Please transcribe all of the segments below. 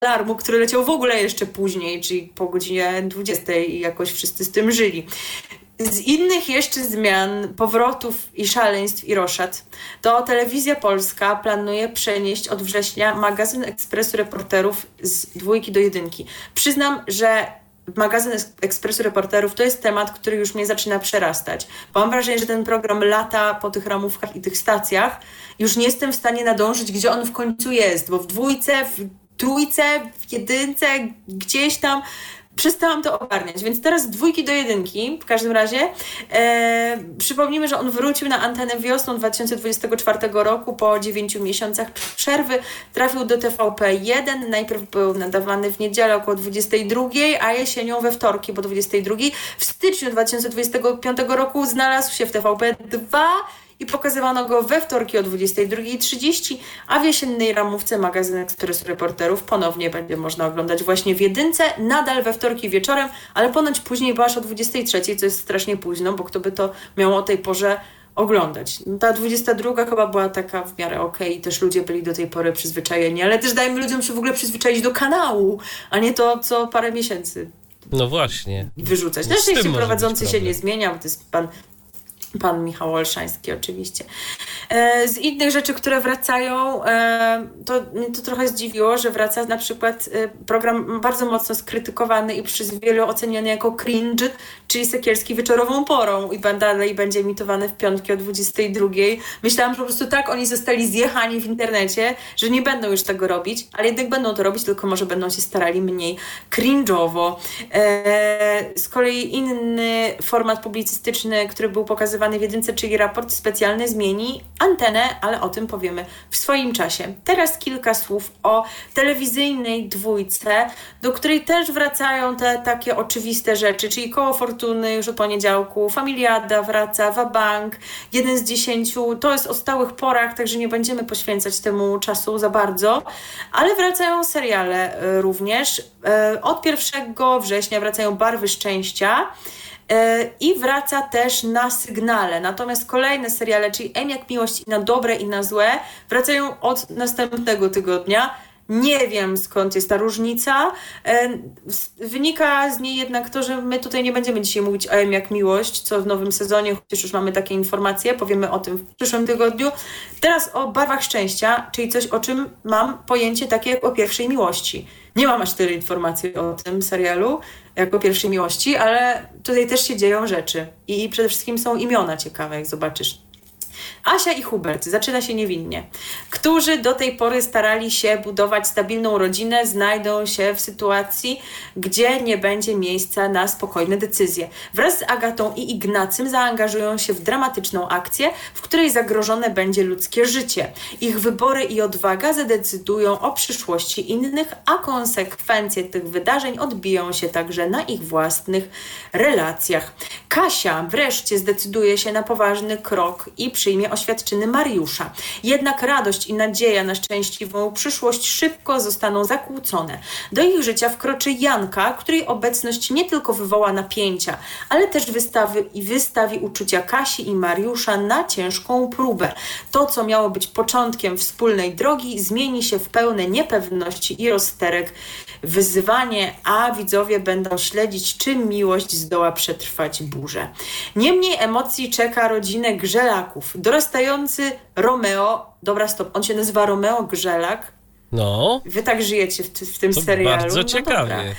alarmu, który leciał w ogóle jeszcze później, czyli po godzinie 20 i jakoś wszyscy z tym żyli. Z innych jeszcze zmian, powrotów i szaleństw i roszad, to Telewizja Polska planuje przenieść od września magazyn Ekspresu Reporterów z 2 do 1. Przyznam, że magazyn Ekspresu Reporterów to jest temat, który już mnie zaczyna przerastać. Bo mam wrażenie, że ten program lata po tych ramówkach i tych stacjach. Już nie jestem w stanie nadążyć, gdzie on w końcu jest, bo w 2, w 3, w 1, gdzieś tam przestałam to ogarniać, więc teraz z 2 do 1 w każdym razie przypomnijmy, że on wrócił na antenę wiosną 2024 roku po 9 miesiącach przerwy, trafił do TVP1, najpierw był nadawany w niedzielę około 22, a jesienią we wtorki po 22. W styczniu 2025 roku znalazł się w TVP2 i pokazywano go we wtorki o 22:30, a w jesiennej ramówce magazyn Ekspresu Reporterów ponownie będzie można oglądać właśnie w 1, nadal we wtorki wieczorem, ale ponoć później, bo aż o 23:00, co jest strasznie późno, bo kto by to miał o tej porze oglądać. Ta 22 chyba była taka w miarę okej i też ludzie byli do tej pory przyzwyczajeni, ale też dajmy ludziom się w ogóle przyzwyczaić do kanału, a nie to co parę miesięcy. No właśnie. Wyrzucać. Na szczęście prowadzący się nie zmienia, bo to jest pan Michał Olszański oczywiście. Z innych rzeczy, które wracają, to mnie to trochę zdziwiło, że wraca na przykład program bardzo mocno skrytykowany i przez wielu oceniany jako cringe, czyli Sekielski wieczorową porą i dalej będzie emitowany w piątki o 22. Myślałam, że po prostu tak oni zostali zjechani w internecie, że nie będą już tego robić, ale jednak będą to robić, tylko może będą się starali mniej cringe'owo. Z kolei inny format publicystyczny, który był pokazywany w 1, czyli raport specjalny, zmieni antenę, ale o tym powiemy w swoim czasie. Teraz kilka słów o telewizyjnej 2, do której też wracają te takie oczywiste rzeczy, czyli Koło Fortuny już od poniedziałku, Familiada wraca, Wabank, 1 z 10, to jest o stałych porach, także nie będziemy poświęcać temu czasu za bardzo, ale wracają seriale również. Od 1 września wracają Barwy Szczęścia, i wraca też na Sygnale. Natomiast kolejne seriale, czyli M jak miłość i na dobre i na złe, wracają od następnego tygodnia. Nie wiem, skąd jest ta różnica. Wynika z niej jednak to, że my tutaj nie będziemy dzisiaj mówić o M jak miłość, co w nowym sezonie, chociaż już mamy takie informacje, powiemy o tym w przyszłym tygodniu. Teraz o Barwach Szczęścia, czyli coś, o czym mam pojęcie takie jak o pierwszej miłości. Nie mam aż tyle informacji o tym serialu, jak o pierwszej miłości, ale tutaj też się dzieją rzeczy. I przede wszystkim są imiona ciekawe, jak zobaczysz. Asia i Hubert, zaczyna się niewinnie, którzy do tej pory starali się budować stabilną rodzinę, znajdą się w sytuacji, gdzie nie będzie miejsca na spokojne decyzje. Wraz z Agatą i Ignacym zaangażują się w dramatyczną akcję, w której zagrożone będzie ludzkie życie. Ich wybory i odwaga zadecydują o przyszłości innych, a konsekwencje tych wydarzeń odbiją się także na ich własnych relacjach. Kasia wreszcie zdecyduje się na poważny krok i przyjmie oświadczyny Mariusza. Jednak radość i nadzieja na szczęśliwą przyszłość szybko zostaną zakłócone. Do ich życia wkroczy Janka, której obecność nie tylko wywoła napięcia, ale też wystawi uczucia Kasi i Mariusza na ciężką próbę. To, co miało być początkiem wspólnej drogi, zmieni się w pełne niepewności i rozterek. Wyzwanie, a widzowie będą śledzić, czy miłość zdoła przetrwać burzę. Niemniej emocji czeka rodzinę Grzelaków. Dorastający Romeo, dobra stop, on się nazywa Romeo Grzelak. No. Wy tak żyjecie w tym to serialu. Bardzo ciekawie.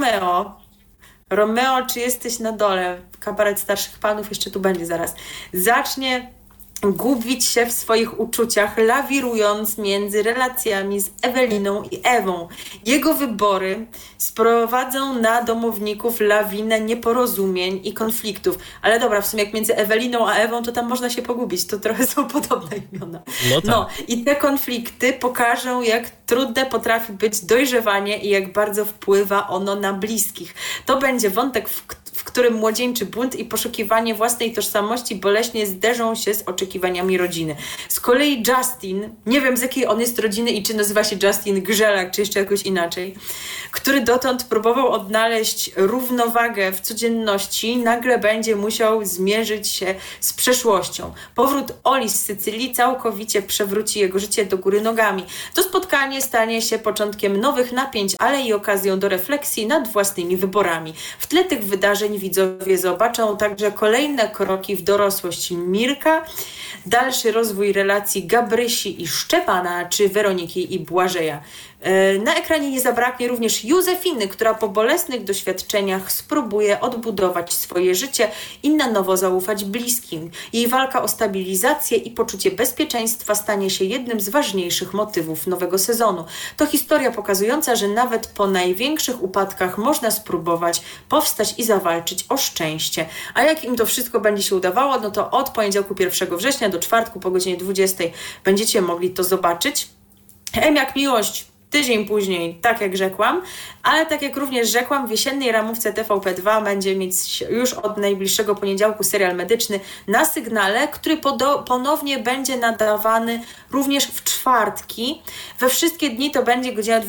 Romeo, czy jesteś na dole? Kabaret starszych panów jeszcze tu będzie zaraz. Zacznie gubić się w swoich uczuciach, lawirując między relacjami z Eweliną i Ewą. Jego wybory sprowadzą na domowników lawinę nieporozumień i konfliktów. Ale dobra, w sumie jak między Eweliną a Ewą, to tam można się pogubić. To trochę są podobne imiona. No i te konflikty pokażą, jak trudne potrafi być dojrzewanie i jak bardzo wpływa ono na bliskich. To będzie wątek, w którym młodzieńczy bunt i poszukiwanie własnej tożsamości boleśnie zderzą się z oczekiwaniami rodziny. Z kolei Justin, nie wiem z jakiej on jest rodziny i czy nazywa się Justin Grzelak, czy jeszcze jakoś inaczej, który dotąd próbował odnaleźć równowagę w codzienności, nagle będzie musiał zmierzyć się z przeszłością. Powrót Oli z Sycylii całkowicie przewróci jego życie do góry nogami. To spotkanie stanie się początkiem nowych napięć, ale i okazją do refleksji nad własnymi wyborami. W tle tych wydarzeń widzowie zobaczą także kolejne kroki w dorosłość Mirka, dalszy rozwój relacji Gabrysi i Szczepana, czy Weroniki i Błażeja. Na ekranie nie zabraknie również Józefiny, która po bolesnych doświadczeniach spróbuje odbudować swoje życie i na nowo zaufać bliskim. Jej walka o stabilizację i poczucie bezpieczeństwa stanie się jednym z ważniejszych motywów nowego sezonu. To historia pokazująca, że nawet po największych upadkach można spróbować powstać i zawalczyć o szczęście. A jak im to wszystko będzie się udawało, no to od poniedziałku 1 września do czwartku po godzinie 20 będziecie mogli to zobaczyć. M jak miłość. Tydzień później, tak jak rzekłam, ale tak jak również rzekłam, w jesiennej ramówce TVP2 będzie mieć już od najbliższego poniedziałku serial medyczny na Sygnale, który ponownie będzie nadawany również w czwartki. We wszystkie dni to będzie godzina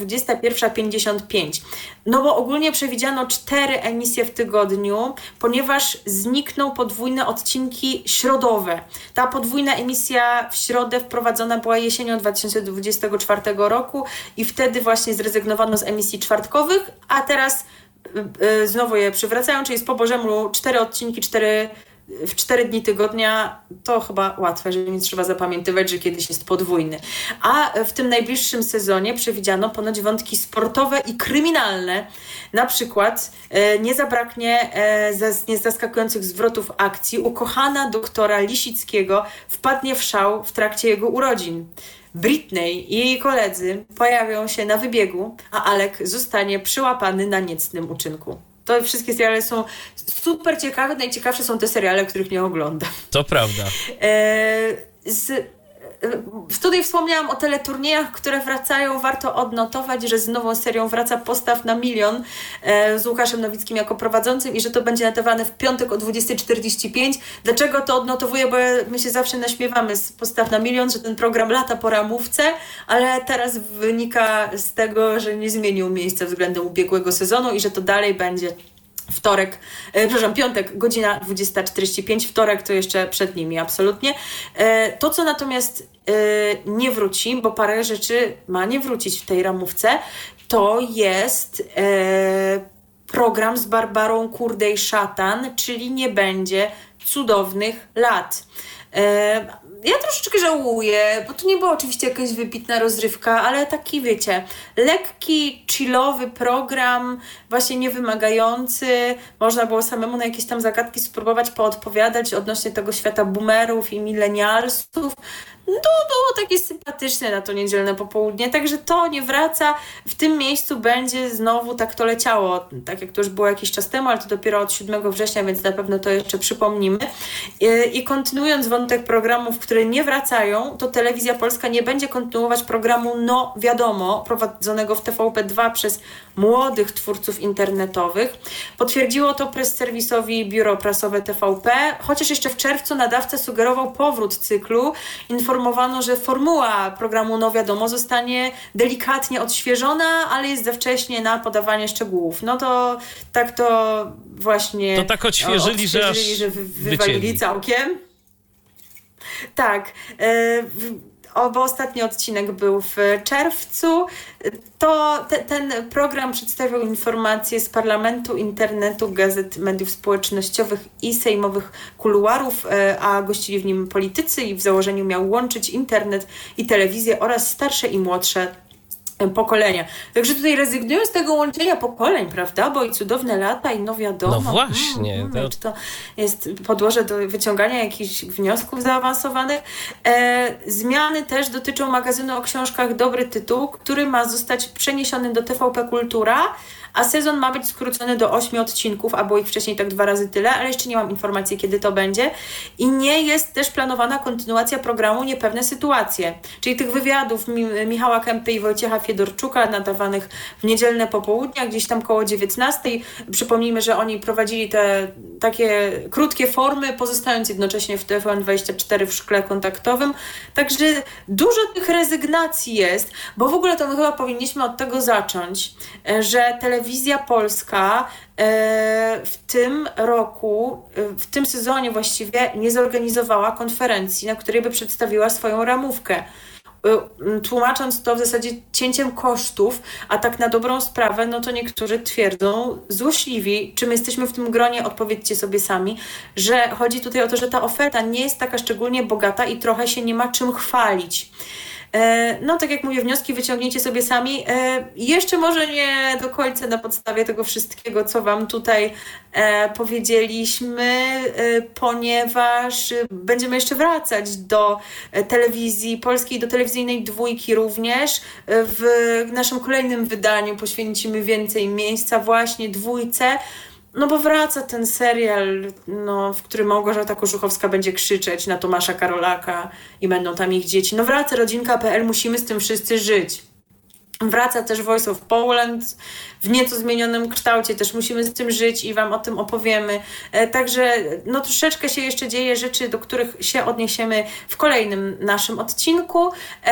21:55. No bo ogólnie przewidziano 4 emisje w tygodniu, ponieważ znikną podwójne odcinki środowe. Ta podwójna emisja w środę wprowadzona była jesienią 2024 roku i wtedy właśnie zrezygnowano z emisji czwartkowych, a teraz znowu je przywracają, czyli z po Bożemu 4 odcinki, w 4 dni tygodnia. To chyba łatwe, że nie trzeba zapamiętywać, że kiedyś jest podwójny. A w tym najbliższym sezonie przewidziano ponoć wątki sportowe i kryminalne. Na przykład nie zabraknie zaskakujących zwrotów akcji. Ukochana doktora Lisickiego wpadnie w szał w trakcie jego urodzin. Britney i jej koledzy pojawią się na wybiegu, a Alek zostanie przyłapany na niecnym uczynku. To wszystkie seriale są super ciekawe. Najciekawsze są te seriale, których nie oglądam. To prawda. Tutaj wspomniałam o teleturniejach, które wracają. Warto odnotować, że z nową serią wraca Postaw na milion z Łukaszem Nowickim jako prowadzącym i że to będzie nadawane w piątek o 20:45. Dlaczego to odnotowuję? Bo my się zawsze naśmiewamy z Postaw na milion, że ten program lata po ramówce, ale teraz wynika z tego, że nie zmienił miejsca względem ubiegłego sezonu i że to dalej będzie piątek, godzina 20:45, wtorek to jeszcze przed nimi, absolutnie. To, co natomiast nie wróci, bo parę rzeczy ma nie wrócić w tej ramówce, to jest program z Barbarą Kurdej-Szatan, czyli nie będzie Cudownych lat. Ja troszeczkę żałuję, bo to nie była oczywiście jakaś wybitna rozrywka, ale taki, wiecie, lekki, chillowy program, właśnie niewymagający. Można było samemu na jakieś tam zagadki spróbować poodpowiadać odnośnie tego świata boomerów i milenialsów. No, było takie sympatyczne na to niedzielne popołudnie, także to nie wraca. W tym miejscu będzie znowu Tak to leciało, tak jak to już było jakiś czas temu, ale to dopiero od 7 września, więc na pewno to jeszcze przypomnimy. I kontynuując wątek programów, które nie wracają, to Telewizja Polska nie będzie kontynuować programu No Wiadomo, prowadzonego w TVP2 przez młodych twórców internetowych. Potwierdziło to press-serwisowi Biuro Prasowe TVP, chociaż jeszcze w czerwcu nadawca sugerował powrót cyklu. Informowano, że formuła programu No Wiadomo zostanie delikatnie odświeżona, ale jest za wcześnie na podawanie szczegółów. No to tak to właśnie... To tak odświeżyli, że wywalili całkiem. Tak. Bo ostatni odcinek był w czerwcu. To ten program przedstawiał informacje z parlamentu, internetu, gazet, mediów społecznościowych i sejmowych kuluarów, a gościli w nim politycy i w założeniu miał łączyć internet i telewizję oraz starsze i młodsze pokolenia. Także tutaj rezygnują z tego łączenia pokoleń, prawda? Bo i Cudowne lata, i No Wiadomo. No właśnie. Czy to jest podłoże do wyciągania jakichś wniosków zaawansowanych? Zmiany też dotyczą magazynu o książkach Dobry Tytuł, który ma zostać przeniesiony do TVP Kultura, a sezon ma być skrócony do 8 odcinków, a było ich wcześniej tak 2 razy tyle, ale jeszcze nie mam informacji, kiedy to będzie. I nie jest też planowana kontynuacja programu Niepewne Sytuacje, czyli tych wywiadów Michała Kępy i Wojciecha Fiedorczuka, nadawanych w niedzielne popołudnia, gdzieś tam koło 19:00. Przypomnijmy, że oni prowadzili te takie krótkie formy, pozostając jednocześnie w TVN24 w szkle kontaktowym. Także dużo tych rezygnacji jest, bo w ogóle to my chyba powinniśmy od tego zacząć, że telewizja polska w tym roku, w tym sezonie właściwie nie zorganizowała konferencji, na której by przedstawiła swoją ramówkę. Tłumacząc to w zasadzie cięciem kosztów, a tak na dobrą sprawę, no to niektórzy twierdzą, złośliwi, czy my jesteśmy w tym gronie, odpowiedzcie sobie sami, że chodzi tutaj o to, że ta oferta nie jest taka szczególnie bogata i trochę się nie ma czym chwalić. No tak jak mówię, wnioski wyciągnięcie sobie sami. Jeszcze może nie do końca na podstawie tego wszystkiego, co wam tutaj powiedzieliśmy, ponieważ będziemy jeszcze wracać do telewizji polskiej, do telewizyjnej dwójki również. W naszym kolejnym wydaniu poświęcimy więcej miejsca właśnie dwójce. No bo wraca ten serial, no, w którym Małgorzata Koszuchowska będzie krzyczeć na Tomasza Karolaka i będą tam ich dzieci. No wraca Rodzinka.pl, musimy z tym wszyscy żyć. Wraca też Voice of Poland w nieco zmienionym kształcie, też musimy z tym żyć i wam o tym opowiemy. Także no troszeczkę się jeszcze dzieje rzeczy, do których się odniesiemy w kolejnym naszym odcinku.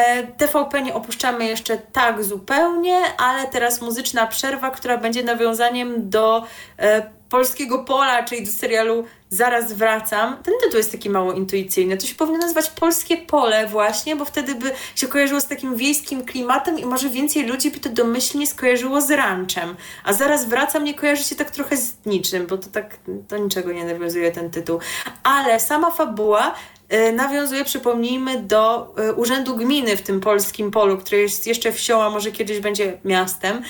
TVP nie opuszczamy jeszcze tak zupełnie, ale teraz muzyczna przerwa, która będzie nawiązaniem do Polskiego Pola, czyli do serialu Zaraz wracam. Ten tytuł jest taki mało intuicyjny. To się powinno nazywać Polskie Pole właśnie, bo wtedy by się kojarzyło z takim wiejskim klimatem i może więcej ludzi by to domyślnie skojarzyło z ranczem. A Zaraz wracam nie kojarzy się tak trochę z niczym, bo to tak do niczego nie nawiązuje ten tytuł. Ale sama fabuła nawiązuje, przypomnijmy, do Urzędu Gminy w tym Polskim Polu, który jest jeszcze wsią, a może kiedyś będzie miastem.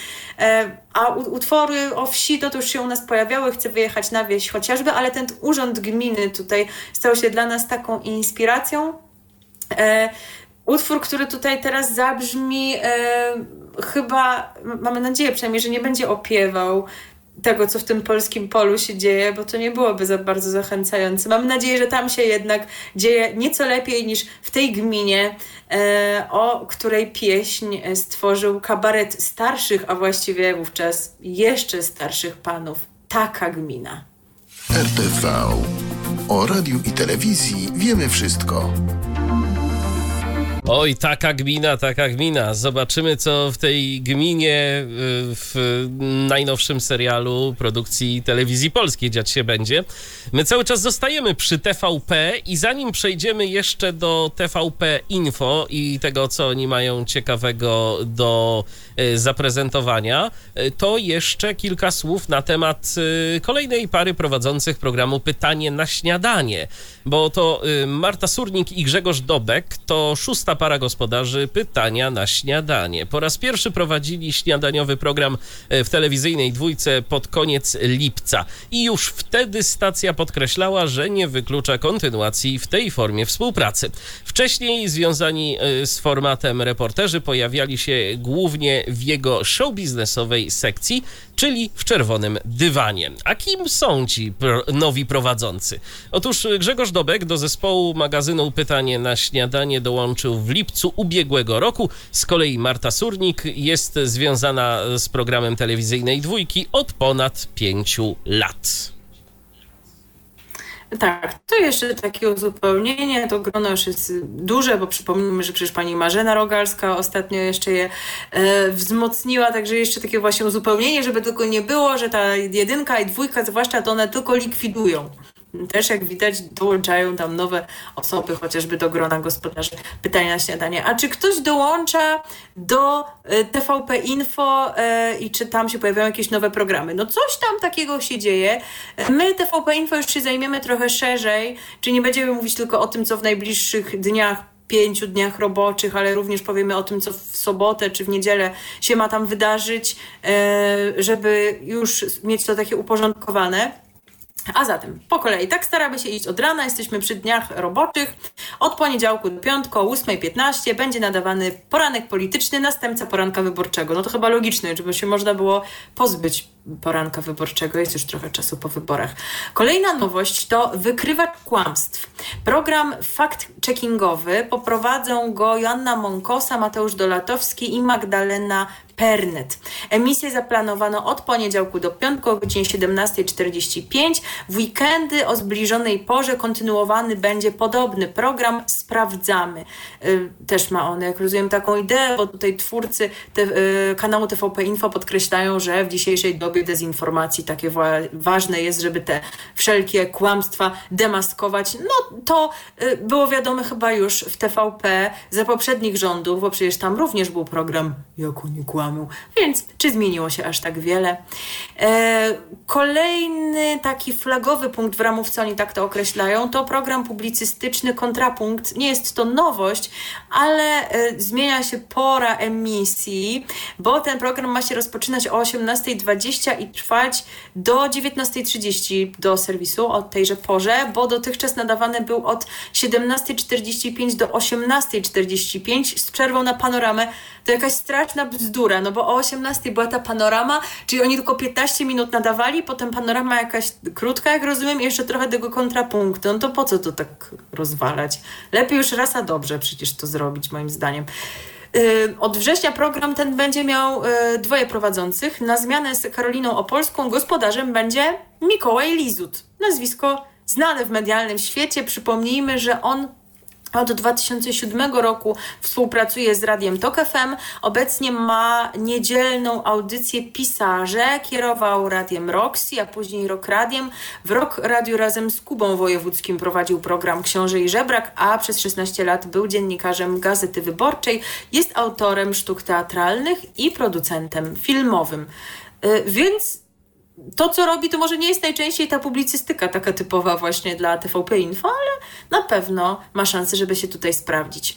A utwory o wsi to już się u nas pojawiały, chcę wyjechać na wieś chociażby, ale ten Urząd Gminy tutaj stał się dla nas taką inspiracją. Utwór, który tutaj teraz zabrzmi, chyba, mamy nadzieję przynajmniej, że nie będzie opiewał tego, co w tym Polskim Polu się dzieje, bo to nie byłoby za bardzo zachęcające. Mam nadzieję, że tam się jednak dzieje nieco lepiej niż w tej gminie, o której pieśń stworzył kabaret starszych, a właściwie wówczas jeszcze starszych panów. Taka gmina. RTV. O radiu i telewizji wiemy wszystko. Oj, taka gmina. Zobaczymy, co w tej gminie w najnowszym serialu produkcji telewizji polskiej dziać się będzie. My cały czas zostajemy przy TVP i zanim przejdziemy jeszcze do TVP Info i tego, co oni mają ciekawego do zaprezentowania, to jeszcze kilka słów na temat kolejnej pary prowadzących programu Pytanie na śniadanie, bo to Marta Surnik i Grzegorz Dobek to szósta para gospodarzy Pytania na śniadanie. Po raz pierwszy prowadzili śniadaniowy program w telewizyjnej dwójce pod koniec lipca i już wtedy stacja podkreślała, że nie wyklucza kontynuacji w tej formie współpracy. Wcześniej związani z formatem reporterzy pojawiali się głównie w jego showbiznesowej sekcji, czyli w Czerwonym Dywanie. A kim są ci nowi prowadzący? Otóż Grzegorz Dobek do zespołu magazynu Pytanie na śniadanie dołączył w lipcu ubiegłego roku. Z kolei Marta Surnik jest związana z programem telewizyjnej dwójki od ponad 5 lat. Tak, to jeszcze takie uzupełnienie, to grono już jest duże, bo przypomnijmy, że przecież pani Marzena Rogalska ostatnio jeszcze je wzmocniła, także jeszcze takie właśnie uzupełnienie, żeby tylko nie było, że ta jedynka i dwójka zwłaszcza to one tylko likwidują. Też jak widać dołączają tam nowe osoby, chociażby do grona gospodarzy Pytania na śniadanie. A czy ktoś dołącza do TVP Info i czy tam się pojawiają jakieś nowe programy? No coś tam takiego się dzieje. My TVP Info już się zajmiemy trochę szerzej, czyli nie będziemy mówić tylko o tym, co w najbliższych dniach, 5 dniach roboczych, ale również powiemy o tym, co w sobotę czy w niedzielę się ma tam wydarzyć, żeby już mieć to takie uporządkowane. A zatem po kolei, tak staramy się iść od rana, jesteśmy przy dniach roboczych. Od poniedziałku do piątku o 8:15 będzie nadawany poranek polityczny, następca poranka wyborczego. No to chyba logiczne, żeby się można było pozbyć poranka wyborczego, jest już trochę czasu po wyborach. Kolejna nowość to wykrywacz kłamstw. Program fact-checkingowy, poprowadzą go Joanna Monkosa, Mateusz Dolatowski i Magdalena Pernet. Emisję zaplanowano od poniedziałku do piątku o godzinie 17:45. W weekendy o zbliżonej porze kontynuowany będzie podobny program Sprawdzamy. Też ma on, jak rozumiem, taką ideę, bo tutaj twórcy kanału TVP Info podkreślają, że w dzisiejszej dobie dezinformacji takie ważne jest, żeby te wszelkie kłamstwa demaskować. No to było wiadome chyba już w TVP za poprzednich rządów, bo przecież tam również był program Jak oni kłamią. Więc czy zmieniło się aż tak wiele? Kolejny taki flagowy punkt w ramówce, oni tak to określają, to program publicystyczny Kontrapunkt. Nie jest to nowość, ale zmienia się pora emisji, bo ten program ma się rozpoczynać o 18:20 i trwać do 19:30 do serwisu o tejże porze, bo dotychczas nadawany był od 17:45 do 18:45 z przerwą na panoramę. To jakaś straszna bzdura, no bo o 18 była ta panorama, czyli oni tylko 15 minut nadawali, potem panorama jakaś krótka, jak rozumiem, i jeszcze trochę tego kontrapunktu. No to po co to tak rozwalać? Lepiej już raz a dobrze przecież to zrobić, moim zdaniem. Od września program ten będzie miał dwoje prowadzących. Na zmianę z Karoliną Opolską gospodarzem będzie Mikołaj Lizut. Nazwisko znane w medialnym świecie. Przypomnijmy, że on od 2007 roku współpracuje z Radiem Tok FM. Obecnie ma niedzielną audycję Pisarze. Kierował Radiem Roxy, a później Rock Radiem. W Rock Radiu razem z Kubą Wojewódzkim prowadził program Książę i Żebrak, a przez 16 lat był dziennikarzem Gazety Wyborczej. Jest autorem sztuk teatralnych i producentem filmowym. Więc to, co robi, to może nie jest najczęściej ta publicystyka taka typowa właśnie dla TVP Info, ale na pewno ma szansę, żeby się tutaj sprawdzić.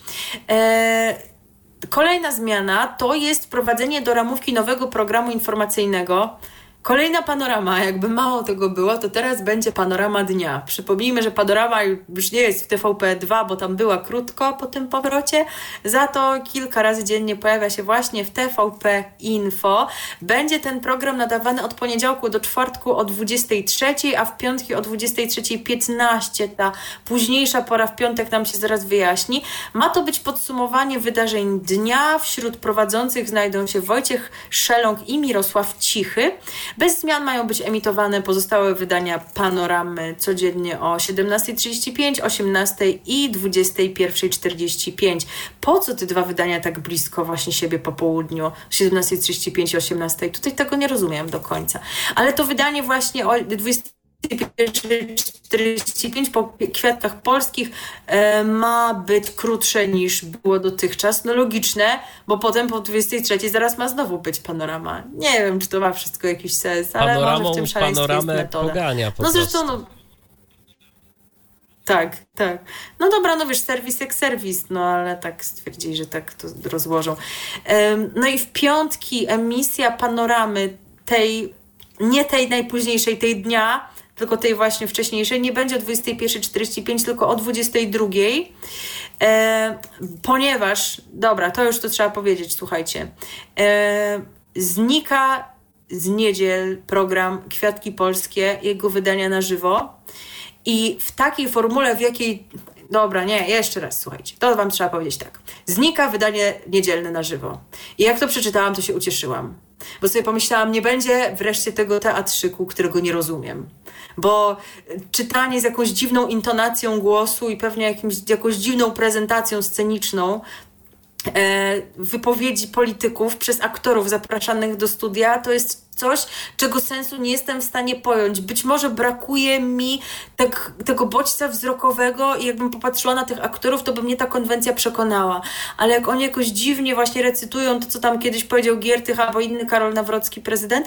Kolejna zmiana to jest wprowadzenie do ramówki nowego programu informacyjnego. Kolejna panorama, jakby mało tego było, to teraz będzie panorama dnia. Przypomnijmy, że panorama już nie jest w TVP2, bo tam była krótko po tym powrocie. Za to kilka razy dziennie pojawia się właśnie w TVP Info. Będzie ten program nadawany od poniedziałku do czwartku o 23:00, a w piątki o 23:15. Ta późniejsza pora w piątek nam się zaraz wyjaśni. Ma to być podsumowanie wydarzeń dnia. Wśród prowadzących znajdą się Wojciech Szeląg i Mirosław Cichy. Bez zmian mają być emitowane pozostałe wydania panoramy codziennie o 17:35, 18:00 i 21:45. Po co te dwa wydania tak blisko właśnie siebie po południu, 17:35 i 18:00? Tutaj tego nie rozumiem do końca. Ale to wydanie właśnie o 21:45 po Kwiatkach Polskich ma być krótsze niż było dotychczas. No logiczne, bo potem po 23:00 zaraz ma znowu być panorama. Nie wiem, czy to ma wszystko jakiś sens, ale może w tym szaleństwie jest metoda. Pogania po no zresztą Tak. No dobra, no wiesz, serwis jak serwis, no ale tak stwierdzili, że tak to rozłożą. No i w piątki emisja panoramy nie tej najpóźniejszej, tej dnia, tylko tej właśnie wcześniejszej, nie będzie o 21:45, tylko o 22:00, ponieważ, dobra, to już to trzeba powiedzieć, słuchajcie, znika z niedziel program Kwiatki Polskie, jego wydania na żywo i w takiej formule, w jakiej... Dobra, nie, jeszcze raz, słuchajcie, to wam trzeba powiedzieć tak. Znika wydanie niedzielne na żywo. I jak to przeczytałam, to się ucieszyłam. Bo sobie pomyślałam, nie będzie wreszcie tego teatrzyku, którego nie rozumiem. Bo czytanie z jakąś dziwną intonacją głosu i pewnie jakąś dziwną prezentacją sceniczną wypowiedzi polityków przez aktorów zapraszanych do studia, to jest coś, czego sensu nie jestem w stanie pojąć. Być może brakuje mi tego bodźca wzrokowego i jakbym popatrzyła na tych aktorów, to by mnie ta konwencja przekonała. Ale jak oni jakoś dziwnie właśnie recytują to, co tam kiedyś powiedział Giertych albo inny Karol Nawrocki, prezydent,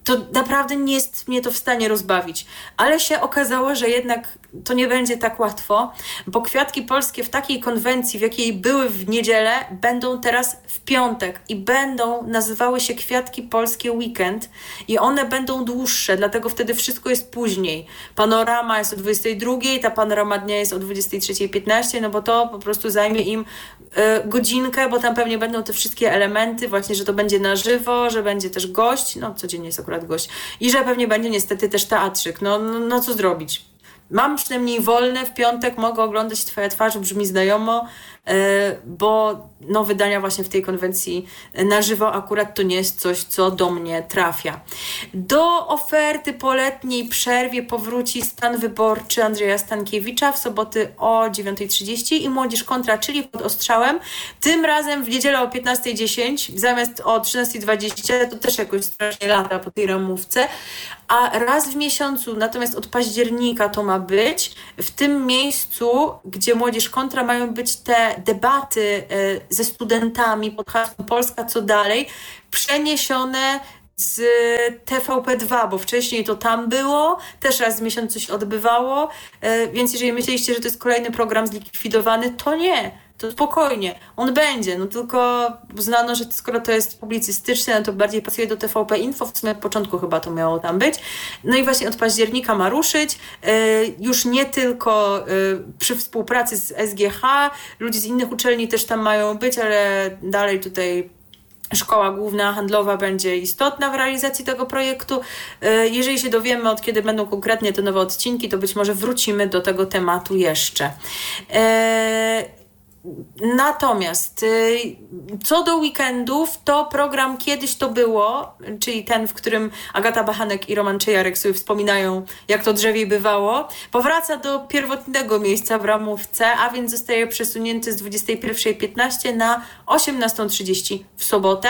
to naprawdę nie jest mnie to w stanie rozbawić. Ale się okazało, że jednak to nie będzie tak łatwo, bo Kwiatki Polskie w takiej konwencji, w jakiej były w niedzielę, będą teraz w piątek i będą nazywały się Kwiatki Polskie Weekend i one będą dłuższe, dlatego wtedy wszystko jest później. Panorama jest o 22:00, ta panorama dnia jest o 23:15, no bo to po prostu zajmie im godzinkę, bo tam pewnie będą te wszystkie elementy, właśnie, że to będzie na żywo, że będzie też gość, no codziennie jest akurat gość i że pewnie będzie niestety też teatrzyk. No co zrobić? Mam przynajmniej wolne, w piątek mogę oglądać Twoja twarz, brzmi znajomo, bo wydania właśnie w tej konwencji na żywo akurat to nie jest coś, co do mnie trafia. Do oferty po letniej przerwie powróci Stan wyborczy Andrzeja Stankiewicza w soboty o 9:30 i Młodzież kontra, czyli pod ostrzałem. Tym razem w niedzielę o 15:10 zamiast o 13:20, to też jakoś strasznie lata po tej ramówce, a raz w miesiącu, natomiast od października to ma być, w tym miejscu, gdzie Młodzież kontra mają być te debaty ze studentami pod hasłem Polska co dalej, przeniesione z TVP2, bo wcześniej to tam było, też raz w miesiącu się odbywało, więc jeżeli myśleliście, że to jest kolejny program zlikwidowany, to nie. To spokojnie, on będzie, no tylko uznano, że skoro to jest publicystyczne, no to bardziej pasuje do TVP Info, w sumie od początku chyba to miało tam być. No i właśnie od października ma ruszyć, już nie tylko przy współpracy z SGH, ludzie z innych uczelni też tam mają być, ale dalej tutaj Szkoła Główna Handlowa będzie istotna w realizacji tego projektu. Jeżeli się dowiemy, od kiedy będą konkretnie te nowe odcinki, to być może wrócimy do tego tematu jeszcze. Natomiast co do weekendów, to program Kiedyś to było, czyli ten, w którym Agata Bachanek i Roman Czejarek sobie wspominają, jak to drzewiej bywało, powraca do pierwotnego miejsca w ramówce, a więc zostaje przesunięty z 21:15 na 18:30 w sobotę.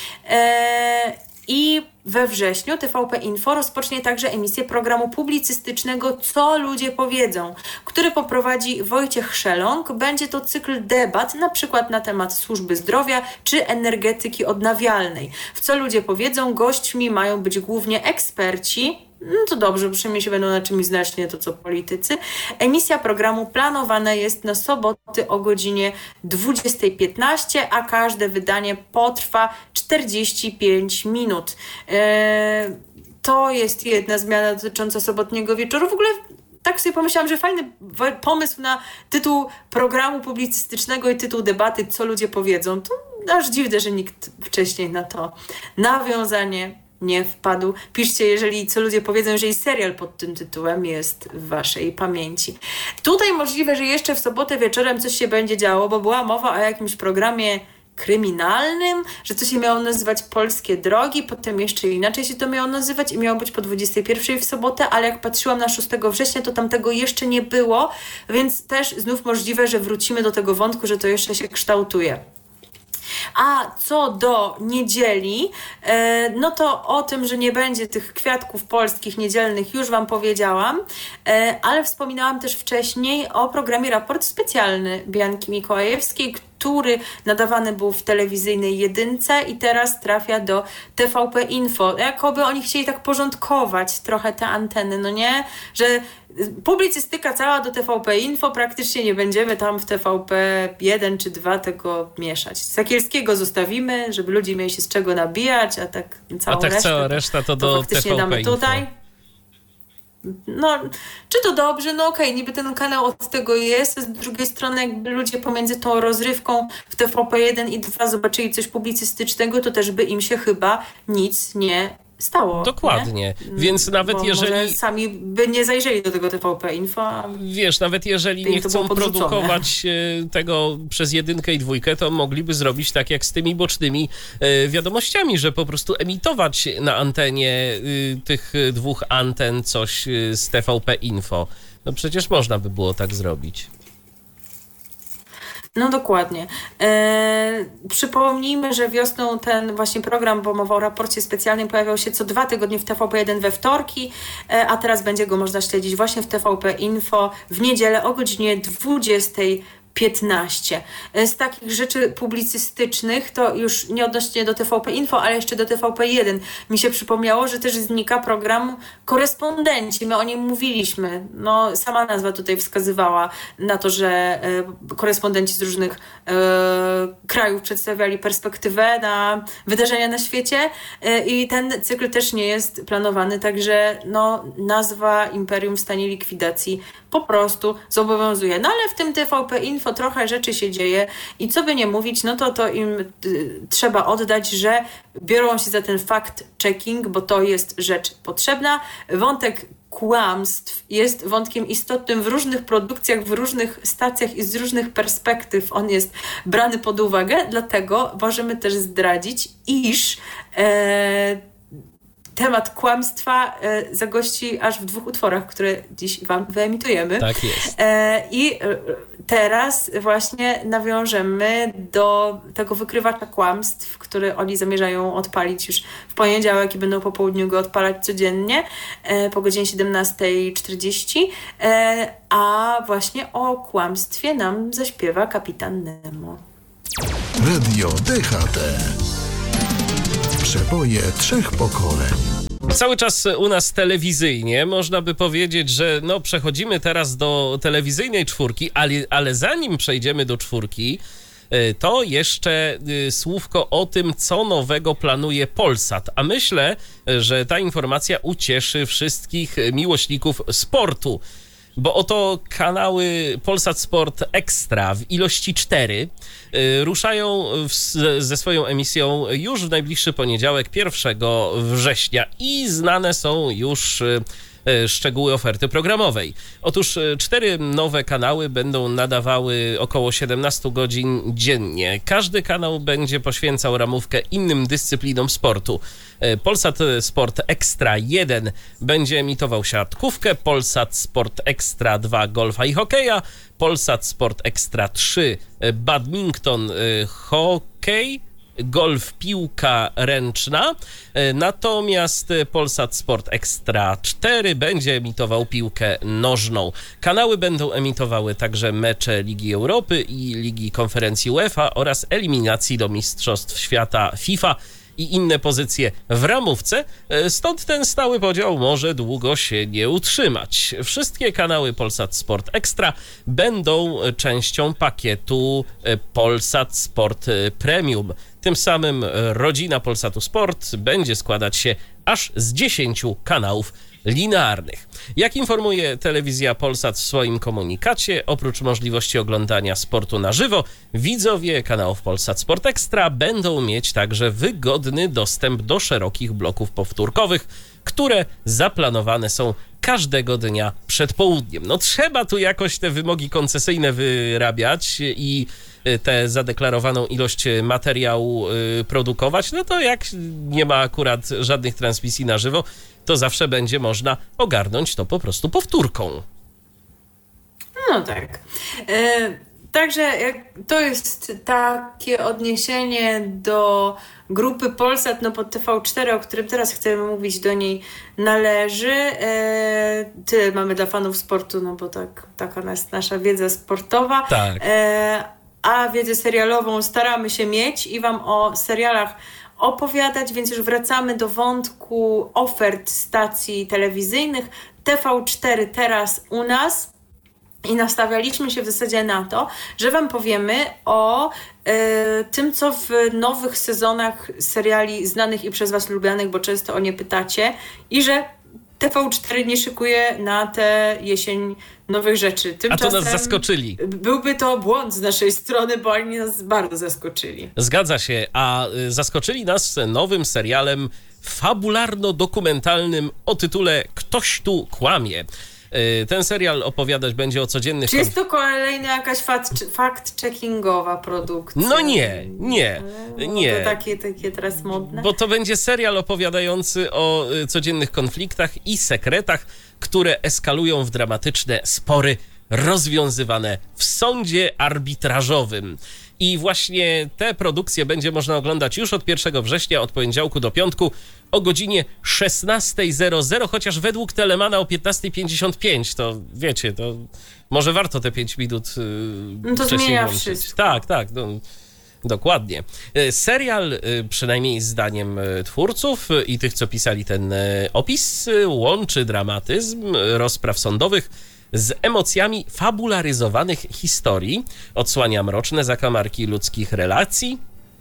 I we wrześniu TVP Info rozpocznie także emisję programu publicystycznego Co ludzie powiedzą, który poprowadzi Wojciech Szelong. Będzie to cykl debat, na przykład na temat służby zdrowia czy energetyki odnawialnej. W Co ludzie powiedzą gośćmi mają być głównie eksperci. No to dobrze, przynajmniej się będą na czymś znać, nie to co politycy. Emisja programu planowana jest na soboty o godzinie 20:15, a każde wydanie potrwa 45 minut. To jest jedna zmiana dotycząca sobotniego wieczoru. W ogóle tak sobie pomyślałam, że fajny pomysł na tytuł programu publicystycznego i tytuł debaty Co ludzie powiedzą. To aż dziwne, że nikt wcześniej na to nawiązanie nie wpadł. Piszcie, jeżeli Co ludzie powiedzą, jeżeli serial pod tym tytułem jest w waszej pamięci. Tutaj możliwe, że jeszcze w sobotę wieczorem coś się będzie działo, bo była mowa o jakimś programie kryminalnym, że to się miało nazywać Polskie Drogi, potem jeszcze inaczej się to miało nazywać i miało być po 21:00 w sobotę, ale jak patrzyłam na 6 września, to tam tego jeszcze nie było, więc też znów możliwe, że wrócimy do tego wątku, że to jeszcze się kształtuje. A co do niedzieli, no to o tym, że nie będzie tych Kwiatków Polskich niedzielnych już Wam powiedziałam, ale wspominałam też wcześniej o programie Raport Specjalny Bianki Mikołajewskiej, który nadawany był w telewizyjnej Jedynce i teraz trafia do TVP Info. Jakoby oni chcieli tak porządkować trochę te anteny, no nie? Że publicystyka cała do TVP Info, praktycznie nie będziemy tam w TVP 1 czy 2 tego mieszać. Sakielskiego zostawimy, żeby ludzie mieli się z czego nabijać, a tak cała reszta to do TVP damy Info. Tutaj. No, czy to dobrze? No okej, niby ten kanał od tego jest, z drugiej strony jakby ludzie pomiędzy tą rozrywką w TVP 1 i 2 zobaczyli coś publicystycznego, to też by im się chyba nic nie stało. Dokładnie, nie? Więc nawet bo jeżeli... może sami by nie zajrzeli do tego TVP Info. Wiesz, nawet jeżeli nie chcą produkować tego przez 1 i 2, to mogliby zrobić tak jak z tymi bocznymi wiadomościami, że po prostu emitować na antenie tych 2 anten coś z TVP Info. No przecież można by było tak zrobić. No dokładnie. Przypomnijmy, że wiosną ten właśnie program, bo mowa o raporcie specjalnym, pojawiał się co 2 tygodnie w TVP1 we wtorki, a teraz będzie go można śledzić właśnie w TVP Info w niedzielę o godzinie 20:15. 15. Z takich rzeczy publicystycznych, to już nie odnośnie do TVP Info, ale jeszcze do TVP1 mi się przypomniało, że też znika program Korespondenci. My o nim mówiliśmy. No, sama nazwa tutaj wskazywała na to, że korespondenci z różnych krajów przedstawiali perspektywę na wydarzenia na świecie i ten cykl też nie jest planowany, także no, nazwa Imperium w stanie likwidacji po prostu zobowiązuje. No ale w tym TVP Info trochę rzeczy się dzieje i co by nie mówić, no to im trzeba oddać, że biorą się za ten fact-checking, bo to jest rzecz potrzebna. Wątek kłamstw jest wątkiem istotnym w różnych produkcjach, w różnych stacjach i z różnych perspektyw on jest brany pod uwagę, dlatego możemy też zdradzić, iż temat kłamstwa zagości aż w 2 utworach, które dziś wam wyemitujemy. Tak jest. I teraz właśnie nawiążemy do tego wykrywacza kłamstw, który oni zamierzają odpalić już w poniedziałek i będą po południu go odpalać codziennie po godzinie 17:40. A właśnie o kłamstwie nam zaśpiewa kapitan Nemo. Radio DHT. Przeboje 3 pokoleń. Cały czas u nas telewizyjnie, można by powiedzieć, że no przechodzimy teraz do telewizyjnej 4, ale zanim przejdziemy do 4, to jeszcze słówko o tym, co nowego planuje Polsat. A myślę, że ta informacja ucieszy wszystkich miłośników sportu. Bo oto kanały Polsat Sport Extra w ilości 4 ruszają ze swoją emisją już w najbliższy poniedziałek, 1 września i znane są już szczegóły oferty programowej. Otóż 4 nowe kanały będą nadawały około 17 godzin dziennie. Każdy kanał będzie poświęcał ramówkę innym dyscyplinom sportu. Polsat Sport Extra 1 będzie emitował siatkówkę, Polsat Sport Extra 2 golfa i hokeja, Polsat Sport Extra 3 badminton, hokej, golf, piłka ręczna, natomiast Polsat Sport Extra 4 będzie emitował piłkę nożną. Kanały będą emitowały także mecze Ligi Europy i Ligi Konferencji UEFA oraz eliminacji do Mistrzostw Świata FIFA i inne pozycje w ramówce, stąd ten stały podział może długo się nie utrzymać. Wszystkie kanały Polsat Sport Extra będą częścią pakietu Polsat Sport Premium. Tym samym rodzina Polsatu Sport będzie składać się aż z 10 kanałów linearnych. Jak informuje telewizja Polsat w swoim komunikacie, oprócz możliwości oglądania sportu na żywo, widzowie kanałów Polsat Sport Extra będą mieć także wygodny dostęp do szerokich bloków powtórkowych, które zaplanowane są każdego dnia przed południem. No trzeba tu jakoś te wymogi koncesyjne wyrabiać i tę zadeklarowaną ilość materiału produkować, no to jak nie ma akurat żadnych transmisji na żywo, to zawsze będzie można ogarnąć to po prostu powtórką. No tak. Także to jest takie odniesienie do grupy Polsat, no pod TV4, o którym teraz chcemy mówić, do niej należy. Tyle mamy dla fanów sportu, no bo taka jest nasza wiedza sportowa. Tak. A wiedzę serialową staramy się mieć i wam o serialach opowiadać, więc już wracamy do wątku ofert stacji telewizyjnych. TV4 teraz u nas i nastawialiśmy się w zasadzie na to, że wam powiemy o tym, co w nowych sezonach seriali znanych i przez was lubianych, bo często o nie pytacie, i że TV4 nie szykuje na tę jesień nowych rzeczy. Tymczasem, a to nas zaskoczyli. Byłby to błąd z naszej strony, bo oni nas bardzo zaskoczyli. Zgadza się, a zaskoczyli nas nowym serialem fabularno-dokumentalnym o tytule Ktoś tu kłamie. Ten serial opowiadać będzie o codziennych... Czy jest to kolejna jakaś fact-checkingowa produkcja? No nie. To takie teraz modne? Bo to będzie serial opowiadający o codziennych konfliktach i sekretach, które eskalują w dramatyczne spory rozwiązywane w sądzie arbitrażowym. I właśnie te produkcje będzie można oglądać już od 1 września, od poniedziałku do piątku o godzinie 16:00, chociaż według Telemana o 15:55, to wiecie, to może warto te 5 minut to wcześniej zmienia włączyć. wszystko. Tak, no, dokładnie. Serial, przynajmniej zdaniem twórców i tych, co pisali ten opis, łączy dramatyzm rozpraw sądowych z emocjami fabularyzowanych historii, odsłania mroczne zakamarki ludzkich relacji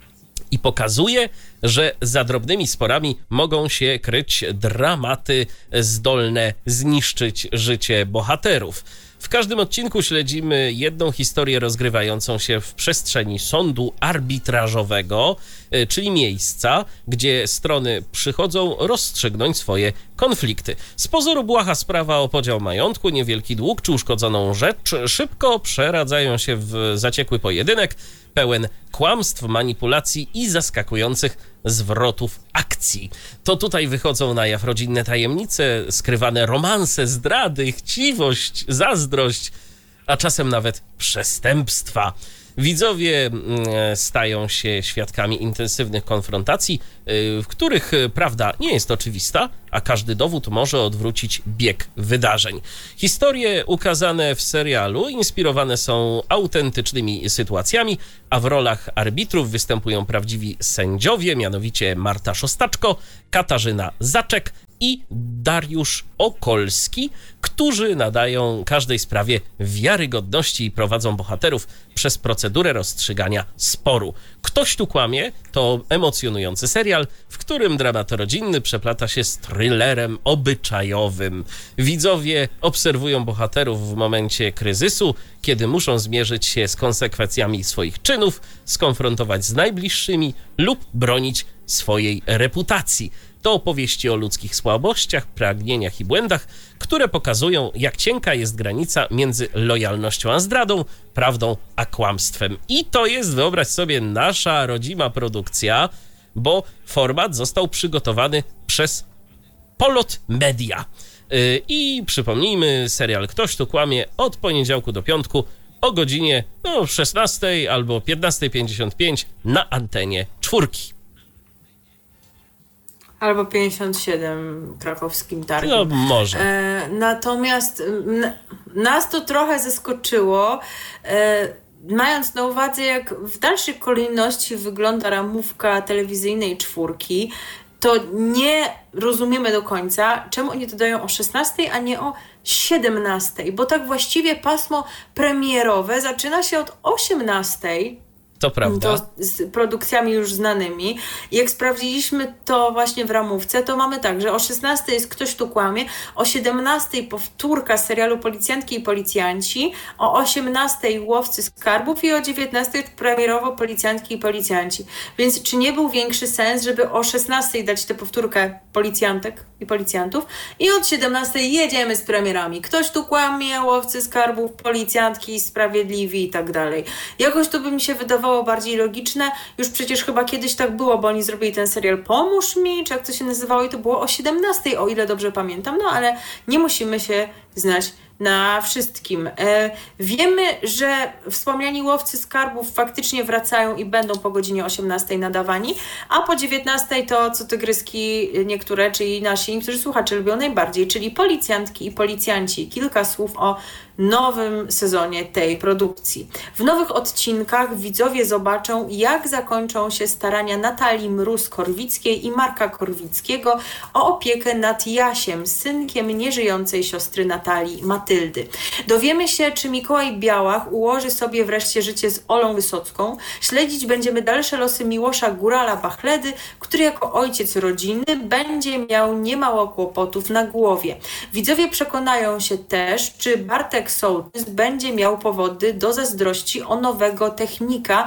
i pokazuje, że za drobnymi sporami mogą się kryć dramaty zdolne zniszczyć życie bohaterów. W każdym odcinku śledzimy jedną historię rozgrywającą się w przestrzeni sądu arbitrażowego, czyli miejsca, gdzie strony przychodzą rozstrzygnąć swoje konflikty. Z pozoru błaha sprawa o podział majątku, niewielki dług czy uszkodzoną rzecz szybko przeradzają się w zaciekły pojedynek, pełen kłamstw, manipulacji i zaskakujących zwrotów akcji. To tutaj wychodzą na jaw rodzinne tajemnice, skrywane romanse, zdrady, chciwość, zazdrość, a czasem nawet przestępstwa. Widzowie stają się świadkami intensywnych konfrontacji, w których prawda nie jest oczywista, a każdy dowód może odwrócić bieg wydarzeń. Historie ukazane w serialu inspirowane są autentycznymi sytuacjami, a w rolach arbitrów występują prawdziwi sędziowie, mianowicie Marta Szostaczko, Katarzyna Zaczek i Dariusz Okolski, którzy nadają każdej sprawie wiarygodności i prowadzą bohaterów przez procedurę rozstrzygania sporu. Ktoś tu kłamie to emocjonujący serial, w którym dramat rodzinny przeplata się z thrillerem obyczajowym. Widzowie obserwują bohaterów w momencie kryzysu, kiedy muszą zmierzyć się z konsekwencjami swoich czynów, skonfrontować z najbliższymi lub bronić swojej reputacji. To opowieści o ludzkich słabościach, pragnieniach i błędach, które pokazują, jak cienka jest granica między lojalnością a zdradą, prawdą a kłamstwem. I to jest, wyobraź sobie, nasza rodzima produkcja, bo format został przygotowany przez Polot Media. I przypomnijmy, serial Ktoś tu kłamie od poniedziałku do piątku o godzinie 16 albo 15:55 na antenie 4. Albo 57 krakowskim targiem. No może. Natomiast nas to trochę zaskoczyło, mając na uwadze, jak w dalszej kolejności wygląda ramówka telewizyjnej 4, to nie rozumiemy do końca, czemu oni to dają o 16, a nie o 17, bo tak właściwie pasmo premierowe zaczyna się od 18. To prawda. To z produkcjami już znanymi. Jak sprawdziliśmy to właśnie w ramówce, to mamy tak, że o 16 jest Ktoś tu kłamie, o 17 powtórka serialu Policjantki i Policjanci, o 18 Łowcy skarbów i o 19 premierowo Policjantki i Policjanci. Więc czy nie był większy sens, żeby o 16 dać tę powtórkę policjantek i policjantów i od 17 jedziemy z premierami. Ktoś tu kłamie, Łowcy skarbów, Policjantki, Sprawiedliwi i tak dalej. Jakoś to by mi się wydawało bardziej logiczne. Już przecież chyba kiedyś tak było, bo oni zrobili ten serial Pomóż mi, czy jak to się nazywało, i to było o 17, o ile dobrze pamiętam, no ale nie musimy się znać na wszystkim. Wiemy, że wspomniani Łowcy skarbów faktycznie wracają i będą po godzinie 18 nadawani, a po 19 to co tygryski niektóre, czyli nasi, którzy słuchacze lubią najbardziej, czyli Policjantki i Policjanci. Kilka słów o nowym sezonie tej produkcji. W nowych odcinkach widzowie zobaczą, jak zakończą się starania Natalii Mróz-Korwickiej i Marka Korwickiego o opiekę nad Jasiem, synkiem nieżyjącej siostry Natalii, Matyldy. Dowiemy się, czy Mikołaj Białach ułoży sobie wreszcie życie z Olą Wysocką. Śledzić będziemy dalsze losy Miłosza Górala-Bachledy, który jako ojciec rodziny będzie miał niemało kłopotów na głowie. Widzowie przekonają się też, czy Bartek Sołtys będzie miał powody do zazdrości o nowego technika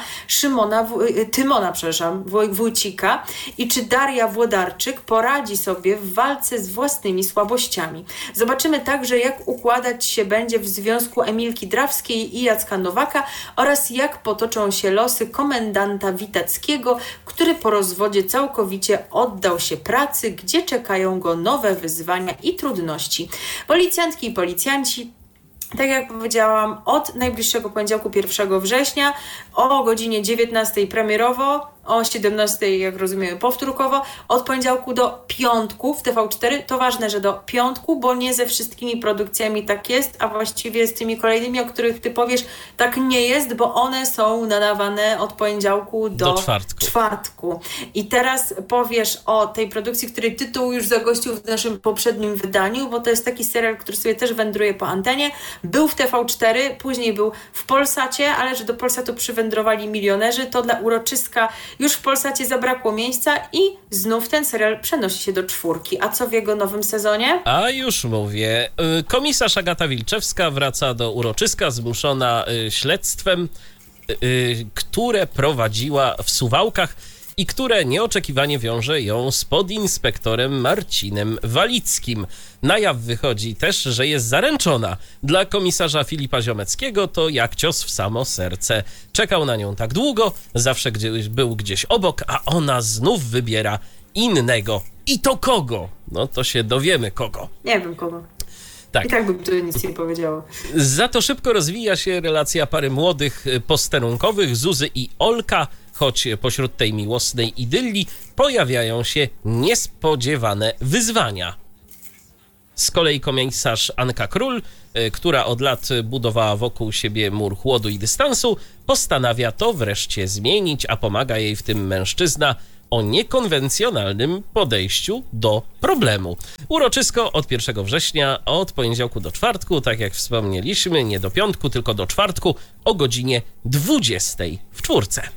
Tymona Wójcika i czy Daria Włodarczyk poradzi sobie w walce z własnymi słabościami. Zobaczymy także, jak układać się będzie w związku Emilki Drawskiej i Jacka Nowaka oraz jak potoczą się losy komendanta Witeckiego, który po rozwodzie całkowicie oddał się pracy, gdzie czekają go nowe wyzwania i trudności. Policjantki i policjanci, tak jak powiedziałam, od najbliższego poniedziałku 1 września o godzinie 19 premierowo, o 17, jak rozumiemy, powtórkowo, od poniedziałku do piątku w TV4. To ważne, że do piątku, bo nie ze wszystkimi produkcjami tak jest, a właściwie z tymi kolejnymi, o których ty powiesz, tak nie jest, bo one są nadawane od poniedziałku do czwartku. I teraz powiesz o tej produkcji, której tytuł już zagościł w naszym poprzednim wydaniu, bo to jest taki serial, który sobie też wędruje po antenie. Był w TV4, później był w Polsacie, ale że do Polsatu przywędrowali milionerzy, to dla uroczyska już w Polsacie zabrakło miejsca i znów ten serial przenosi się do 4. A co w jego nowym sezonie? A już mówię. Komisarz Agata Wilczewska wraca do uroczyska zmuszona śledztwem, które prowadziła w Suwałkach i które nieoczekiwanie wiąże ją z podinspektorem Marcinem Walickim. Na jaw wychodzi też, że jest zaręczona. Dla komisarza Filipa Ziomeckiego to jak cios w samo serce. Czekał na nią tak długo, zawsze był gdzieś obok, a ona znów wybiera innego. I to kogo? No to się dowiemy kogo. Nie wiem kogo. Tak. I tak bym tu nic nie powiedziała. Za to szybko rozwija się relacja pary młodych posterunkowych, Zuzy i Olka, choć pośród tej miłosnej idylii pojawiają się niespodziewane wyzwania. Z kolei komisarz Anka Król, która od lat budowała wokół siebie mur chłodu i dystansu, postanawia to wreszcie zmienić, a pomaga jej w tym mężczyzna o niekonwencjonalnym podejściu do problemu. Uroczysko od 1 września, od poniedziałku do czwartku, tak jak wspomnieliśmy, nie do piątku, tylko do czwartku o godzinie 20 w 4.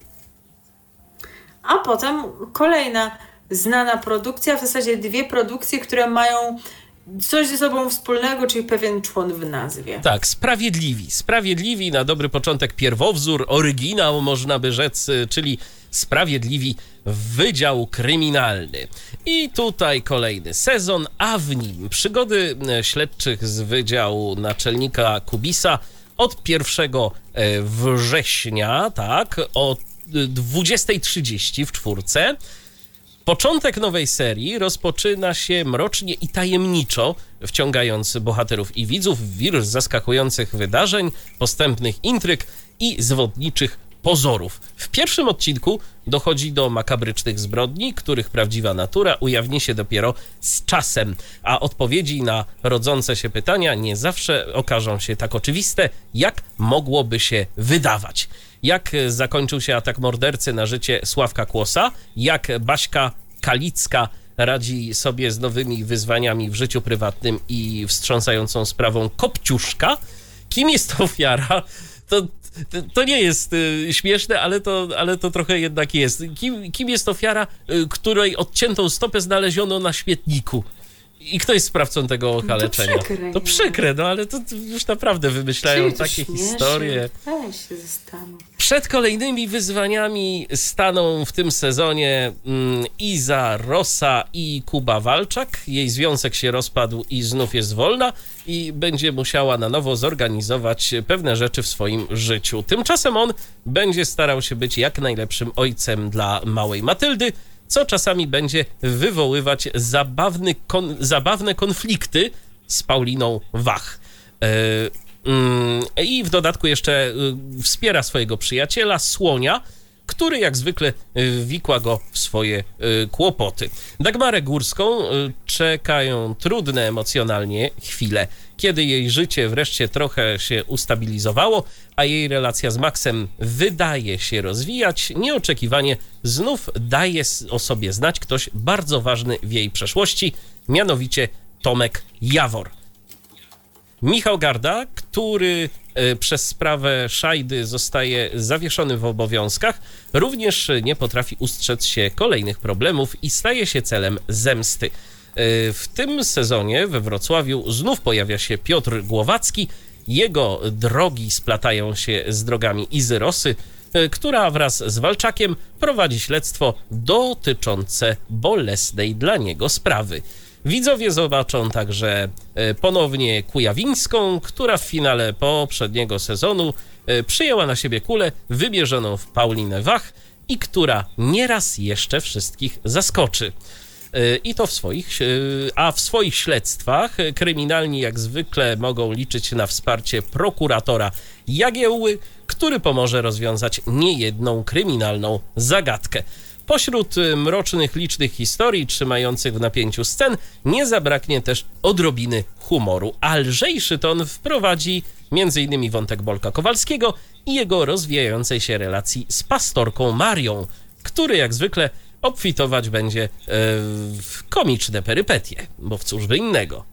A potem kolejna znana produkcja, w zasadzie 2 produkcje, które mają coś ze sobą wspólnego, czyli pewien człon w nazwie. Tak, Sprawiedliwi. Sprawiedliwi, na dobry początek pierwowzór, oryginał można by rzec, czyli Sprawiedliwi, Wydział Kryminalny. I tutaj kolejny sezon, a w nim przygody śledczych z Wydziału Naczelnika Kubisa od 1 września, tak, o 20:30 w 4. Początek nowej serii rozpoczyna się mrocznie i tajemniczo, wciągając bohaterów i widzów w wir zaskakujących wydarzeń, postępnych intryg i zwodniczych pozorów. W pierwszym odcinku dochodzi do makabrycznych zbrodni, których prawdziwa natura ujawni się dopiero z czasem, a odpowiedzi na rodzące się pytania nie zawsze okażą się tak oczywiste, jak mogłoby się wydawać. Jak zakończył się atak mordercy na życie Sławka Kłosa, jak Baśka Kalicka radzi sobie z nowymi wyzwaniami w życiu prywatnym i wstrząsającą sprawą Kopciuszka. Kim jest ofiara? To nie jest śmieszne, ale to trochę jednak jest. Kim jest ofiara, której odciętą stopę znaleziono na śmietniku? I kto jest sprawcą tego okaleczenia? To przykre, no ale to już naprawdę wymyślają takie historie. Weź się zastanów. Przed kolejnymi wyzwaniami staną w tym sezonie Iza Rosa i Kuba Walczak. Jej związek się rozpadł i znów jest wolna i będzie musiała na nowo zorganizować pewne rzeczy w swoim życiu. Tymczasem on będzie starał się być jak najlepszym ojcem dla małej Matyldy, co czasami będzie wywoływać zabawne konflikty z Pauliną Wach. I w dodatku jeszcze wspiera swojego przyjaciela, Słonia, który jak zwykle wikła go w swoje kłopoty. Dagmarę Górską czekają trudne emocjonalnie chwile, kiedy jej życie wreszcie trochę się ustabilizowało, a jej relacja z Maxem wydaje się rozwijać. Nieoczekiwanie znów daje o sobie znać ktoś bardzo ważny w jej przeszłości, mianowicie Tomek Jawor. Michał Garda, który przez sprawę Szajdy zostaje zawieszony w obowiązkach, również nie potrafi ustrzec się kolejnych problemów i staje się celem zemsty. W tym sezonie we Wrocławiu znów pojawia się Piotr Głowacki. Jego drogi splatają się z drogami Izy Rosy, która wraz z Walczakiem prowadzi śledztwo dotyczące bolesnej dla niego sprawy. Widzowie zobaczą także ponownie Kujawińską, która w finale poprzedniego sezonu przyjęła na siebie kulę wymierzoną w Paulinę Wach i która nieraz jeszcze wszystkich zaskoczy. I to w swoich śledztwach kryminalni jak zwykle mogą liczyć na wsparcie prokuratora Jagiełły, który pomoże rozwiązać niejedną kryminalną zagadkę. Pośród mrocznych, licznych historii trzymających w napięciu scen nie zabraknie też odrobiny humoru, a lżejszy ton wprowadzi m.in. wątek Bolka Kowalskiego i jego rozwijającej się relacji z pastorką Marią, który jak zwykle obfitować będzie w komiczne perypetie, bo w cóż by innego.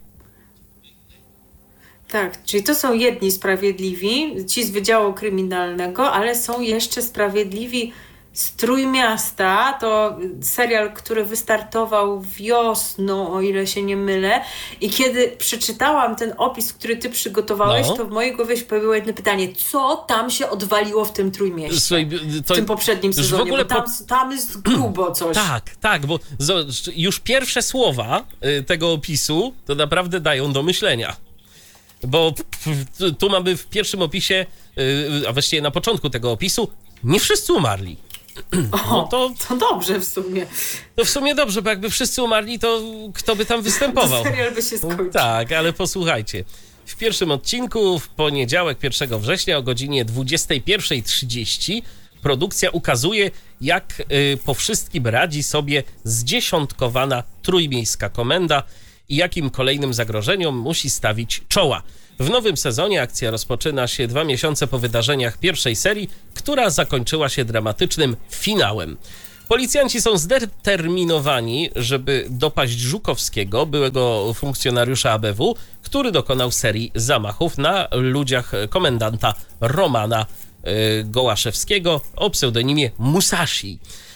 Tak, czyli to są jedni sprawiedliwi, ci z Wydziału Kryminalnego, ale są jeszcze sprawiedliwi z Trójmiasta. To serial, który wystartował wiosną, o ile się nie mylę. I kiedy przeczytałam ten opis, który ty przygotowałeś, to w mojej głowie się pojawiło jedno pytanie. Co tam się odwaliło w tym Trójmieście? Słuchaj, w tym poprzednim sezonie, w ogóle bo tam jest grubo coś. Tak, bo już pierwsze słowa tego opisu to naprawdę dają do myślenia. Bo tu mamy w pierwszym opisie, a właściwie na początku tego opisu, nie wszyscy umarli. No to dobrze w sumie. To w sumie dobrze, bo jakby wszyscy umarli, to kto by tam występował? Serial by się skończył. Tak, ale posłuchajcie. W pierwszym odcinku w poniedziałek 1 września o godzinie 21:30 produkcja ukazuje, jak po wszystkim radzi sobie zdziesiątkowana trójmiejska komenda i jakim kolejnym zagrożeniom musi stawić czoła. W nowym sezonie akcja rozpoczyna się 2 miesiące po wydarzeniach pierwszej serii, która zakończyła się dramatycznym finałem. Policjanci są zdeterminowani, żeby dopaść Żukowskiego, byłego funkcjonariusza ABW, który dokonał serii zamachów na ludziach komendanta Romana Gołaszewskiego o pseudonimie Musashi.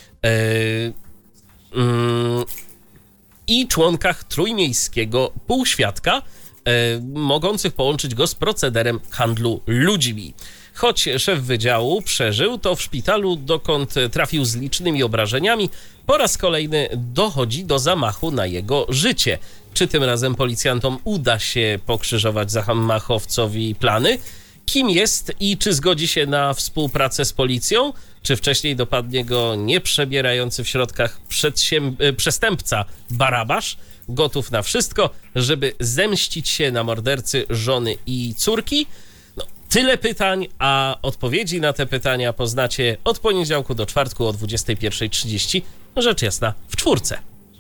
I członkach trójmiejskiego półświadka, mogących połączyć go z procederem handlu ludźmi. Choć szef wydziału przeżył, to w szpitalu, dokąd trafił z licznymi obrażeniami, po raz kolejny dochodzi do zamachu na jego życie. Czy tym razem policjantom uda się pokrzyżować zamachowcowi plany? Kim jest i czy zgodzi się na współpracę z policją? Czy wcześniej dopadnie go nieprzebierający w środkach przestępca Barabasz, gotów na wszystko, żeby zemścić się na mordercy żony i córki? Tyle pytań, a odpowiedzi na te pytania poznacie od poniedziałku do czwartku o 21:30, rzecz jasna w 4.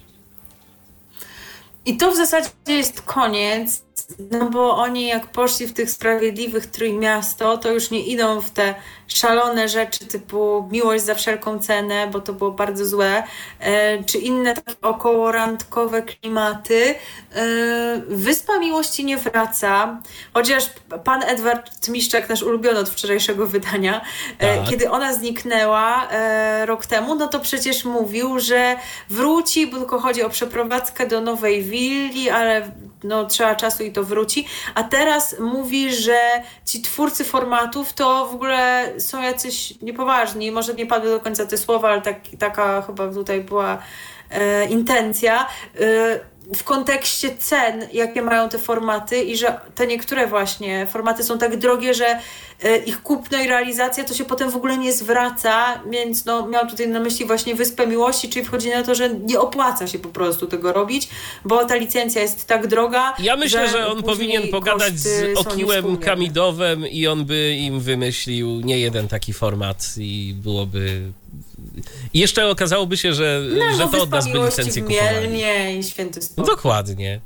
I to w zasadzie jest koniec, no bo oni jak poszli w tych sprawiedliwych Trójmiasto, to już nie idą w te szalone rzeczy typu miłość za wszelką cenę, bo to było bardzo złe, czy inne takie okołorandkowe klimaty. Wyspa Miłości nie wraca, chociaż pan Edward Miszczak, nasz ulubiony od wczorajszego wydania, kiedy ona zniknęła rok temu, no to przecież mówił, że wróci, bo tylko chodzi o przeprowadzkę do nowej willi, ale no trzeba czasu i to wróci. A teraz mówi, że ci twórcy formatów to w ogóle są jacyś niepoważni. Może nie padły do końca te słowa, ale taka chyba tutaj była intencja. W kontekście cen, jakie mają te formaty i że te niektóre właśnie formaty są tak drogie, że ich kupno i realizacja to się potem w ogóle nie zwraca, więc no, miałam tutaj na myśli właśnie Wyspę Miłości, czyli wchodzi na to, że nie opłaca się po prostu tego robić, bo ta licencja jest tak droga. Ja myślę, że on powinien pogadać z Okiłem Kamidowem i on by im wymyślił nie jeden taki format i byłoby... I jeszcze okazałoby się, że to od nas by licencję kupowali. Mielnie i Święty Spokój. Dokładnie.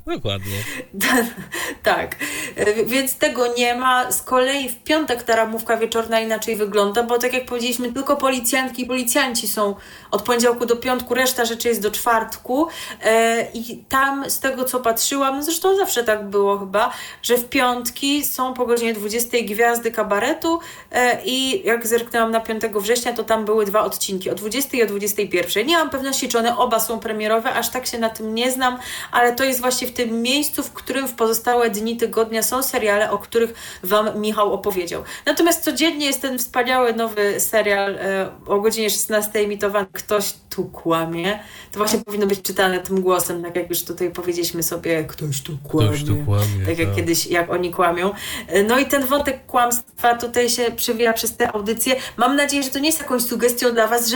Tak, więc tego nie ma. Z kolei w piątek ta ramówka wieczorna inaczej wygląda, bo tak jak powiedzieliśmy, tylko policjantki i policjanci są od poniedziałku do piątku, reszta rzeczy jest do czwartku i tam z tego co patrzyłam, no zresztą zawsze tak było chyba, że w piątki są po godzinie 20 gwiazdy kabaretu i jak zerknęłam na 5 września, to tam były 2 odcinki, o 20 i o 21. Nie mam pewności, czy one oba są premierowe, aż tak się na tym nie znam, ale to jest właśnie w tym miejscu, w którym w pozostałe dni tygodnia są seriale, o których wam Michał opowiedział. Natomiast codziennie jest ten wspaniały nowy serial o godzinie 16 emitowany Ktoś tu kłamie. To właśnie powinno być czytane tym głosem, tak jak już tutaj powiedzieliśmy sobie, ktoś tu kłamie. Tak jak kiedyś, jak oni kłamią. No i ten wątek kłamstwa tutaj się przewija przez te audycje. Mam nadzieję, że to nie jest jakąś sugestią dla was, że my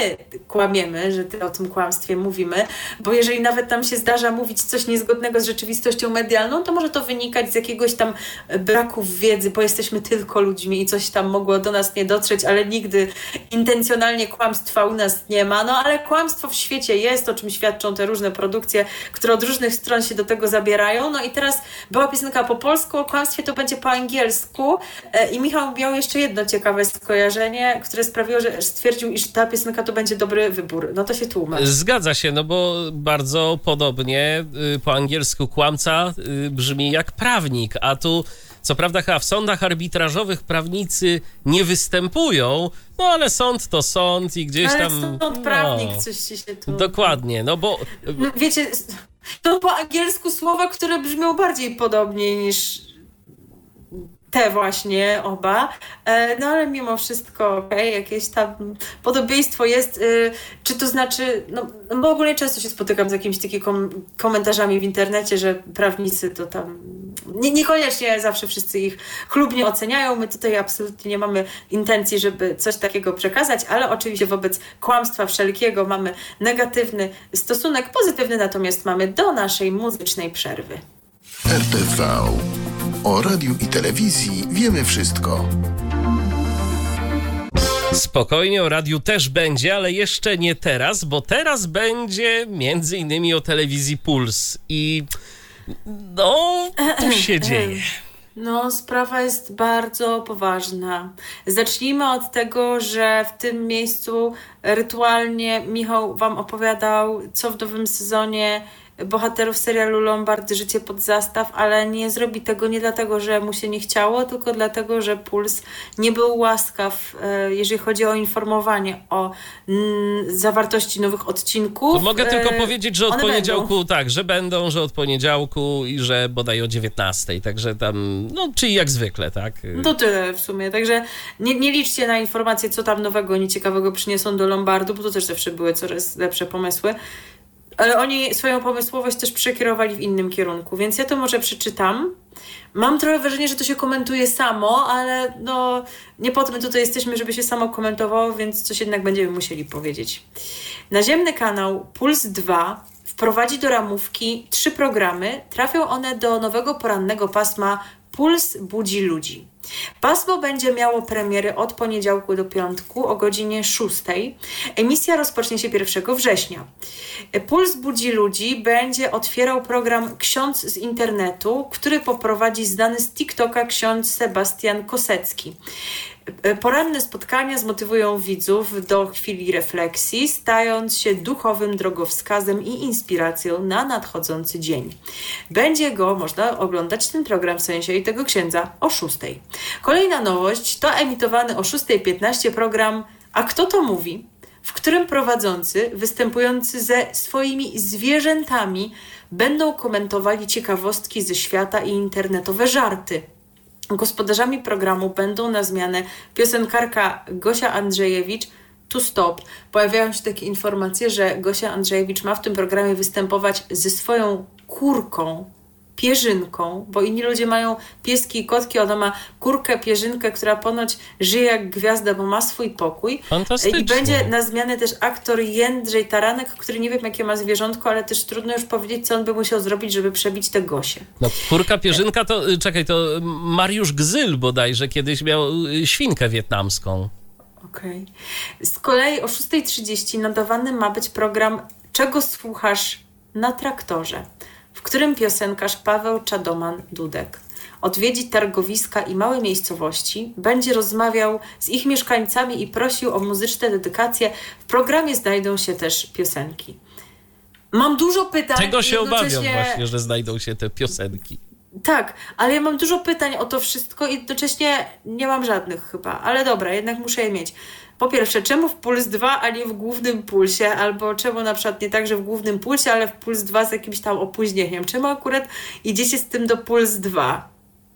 my kłamiemy, że o tym kłamstwie mówimy, bo jeżeli nawet nam się zdarza mówić coś niezgodnego z rzeczywistością medialną, to może to wynikać z jakiegoś tam braku wiedzy, bo jesteśmy tylko ludźmi i coś tam mogło do nas nie dotrzeć, ale nigdy intencjonalnie kłamstwa u nas nie ma. No ale kłamstwo w świecie jest, o czym świadczą te różne produkcje, które od różnych stron się do tego zabierają. No i teraz była piosenka po polsku, o kłamstwie to będzie po angielsku i Michał miał jeszcze jedno ciekawe skojarzenie, które sprawiło, że stwierdził, iż ta piosenka to będzie dobry wybór. No to się tłumacz. Zgadza się, no bo bardzo podobnie po angielsku kłamca brzmi jak prawnik, a tu co prawda chyba w sądach arbitrażowych prawnicy nie występują, no ale sąd to sąd i gdzieś ale tam... sąd prawnik, coś ci się tu... Dokładnie, no bo... No, wiecie, to po angielsku słowa, które brzmią bardziej podobnie niż te właśnie oba, no ale mimo wszystko okej, jakieś tam podobieństwo jest, czy to znaczy, no bo ogólnie często się spotykam z jakimiś takimi komentarzami w internecie, że prawnicy to tam niekoniecznie zawsze wszyscy ich chlubnie oceniają, my tutaj absolutnie nie mamy intencji, żeby coś takiego przekazać, ale oczywiście wobec kłamstwa wszelkiego mamy negatywny stosunek, pozytywny natomiast mamy do naszej muzycznej przerwy. RTV. O radiu i telewizji wiemy wszystko. Spokojnie, o radiu też będzie, ale jeszcze nie teraz, bo teraz będzie między innymi o telewizji Puls i no, tu się dzieje. No, sprawa jest bardzo poważna. Zacznijmy od tego, że w tym miejscu rytualnie Michał wam opowiadał, co w nowym sezonie bohaterów serialu Lombard Życie pod zastaw, ale nie zrobi tego nie dlatego, że mu się nie chciało, tylko dlatego, że Puls nie był łaskaw, jeżeli chodzi o informowanie o zawartości nowych odcinków. To mogę tylko powiedzieć, że od poniedziałku będą. tak, że od poniedziałku i że bodaj o 19:00, także tam, no czyli jak zwykle, tak? To tyle w sumie, także nie liczcie na informacje, co tam nowego, nieciekawego przyniosą do Lombardu, bo to też zawsze były coraz lepsze pomysły. Ale oni swoją pomysłowość też przekierowali w innym kierunku, więc ja to może przeczytam. Mam trochę wrażenie, że to się komentuje samo, ale no nie po to my tutaj jesteśmy, żeby się samo komentowało, więc coś jednak będziemy musieli powiedzieć. Naziemny kanał Puls 2 wprowadzi do ramówki 3 programy. Trafią one do nowego porannego pasma Puls budzi ludzi. Pasmo będzie miało premiery od poniedziałku do piątku o godzinie 6:00. Emisja rozpocznie się 1 września. Puls budzi ludzi będzie otwierał program Ksiądz z internetu, który poprowadzi znany z TikToka ksiądz Sebastian Kosecki. Poranne spotkania zmotywują widzów do chwili refleksji, stając się duchowym drogowskazem i inspiracją na nadchodzący dzień. Będzie go można oglądać, ten program w sensie i tego księdza, o 6:00. Kolejna nowość to emitowany o 6:15 program A kto to mówi?, w którym prowadzący występujący ze swoimi zwierzętami będą komentowali ciekawostki ze świata i internetowe żarty. Gospodarzami programu będą na zmianę piosenkarka Gosia Andrzejewicz, To Stop. Pojawiają się takie informacje, że Gosia Andrzejewicz ma w tym programie występować ze swoją kurką, pierzynką, bo inni ludzie mają pieski i kotki, ona ma kurkę, pierzynkę, która ponoć żyje jak gwiazda, bo ma swój pokój. Fantastycznie. I będzie na zmianę też aktor Jędrzej Taranek, który nie wiem jakie ma zwierzątko, ale też trudno już powiedzieć, co on by musiał zrobić, żeby przebić tę Gosię. No, kurka, pierzynka to, czekaj, to Mariusz Gzyl bodajże kiedyś miał świnkę wietnamską. Okej. Z kolei o 6:30 nadawany ma być program Czego słuchasz na traktorze, w którym piosenkarz Paweł Czadoman-Dudek odwiedzi targowiska i małe miejscowości, będzie rozmawiał z ich mieszkańcami i prosił o muzyczne dedykacje. W programie znajdą się też piosenki. Mam dużo pytań. Tego się obawiam właśnie, że znajdą się te piosenki. Tak, ale ja mam dużo pytań o to wszystko i jednocześnie nie mam żadnych chyba, ale dobra, jednak muszę je mieć. Po pierwsze, czemu w Puls 2, a nie w głównym pulsie? Albo czemu na przykład nie tak, że w głównym pulsie, ale w Puls 2 z jakimś tam opóźnieniem? Czemu akurat idziecie z tym do Puls 2,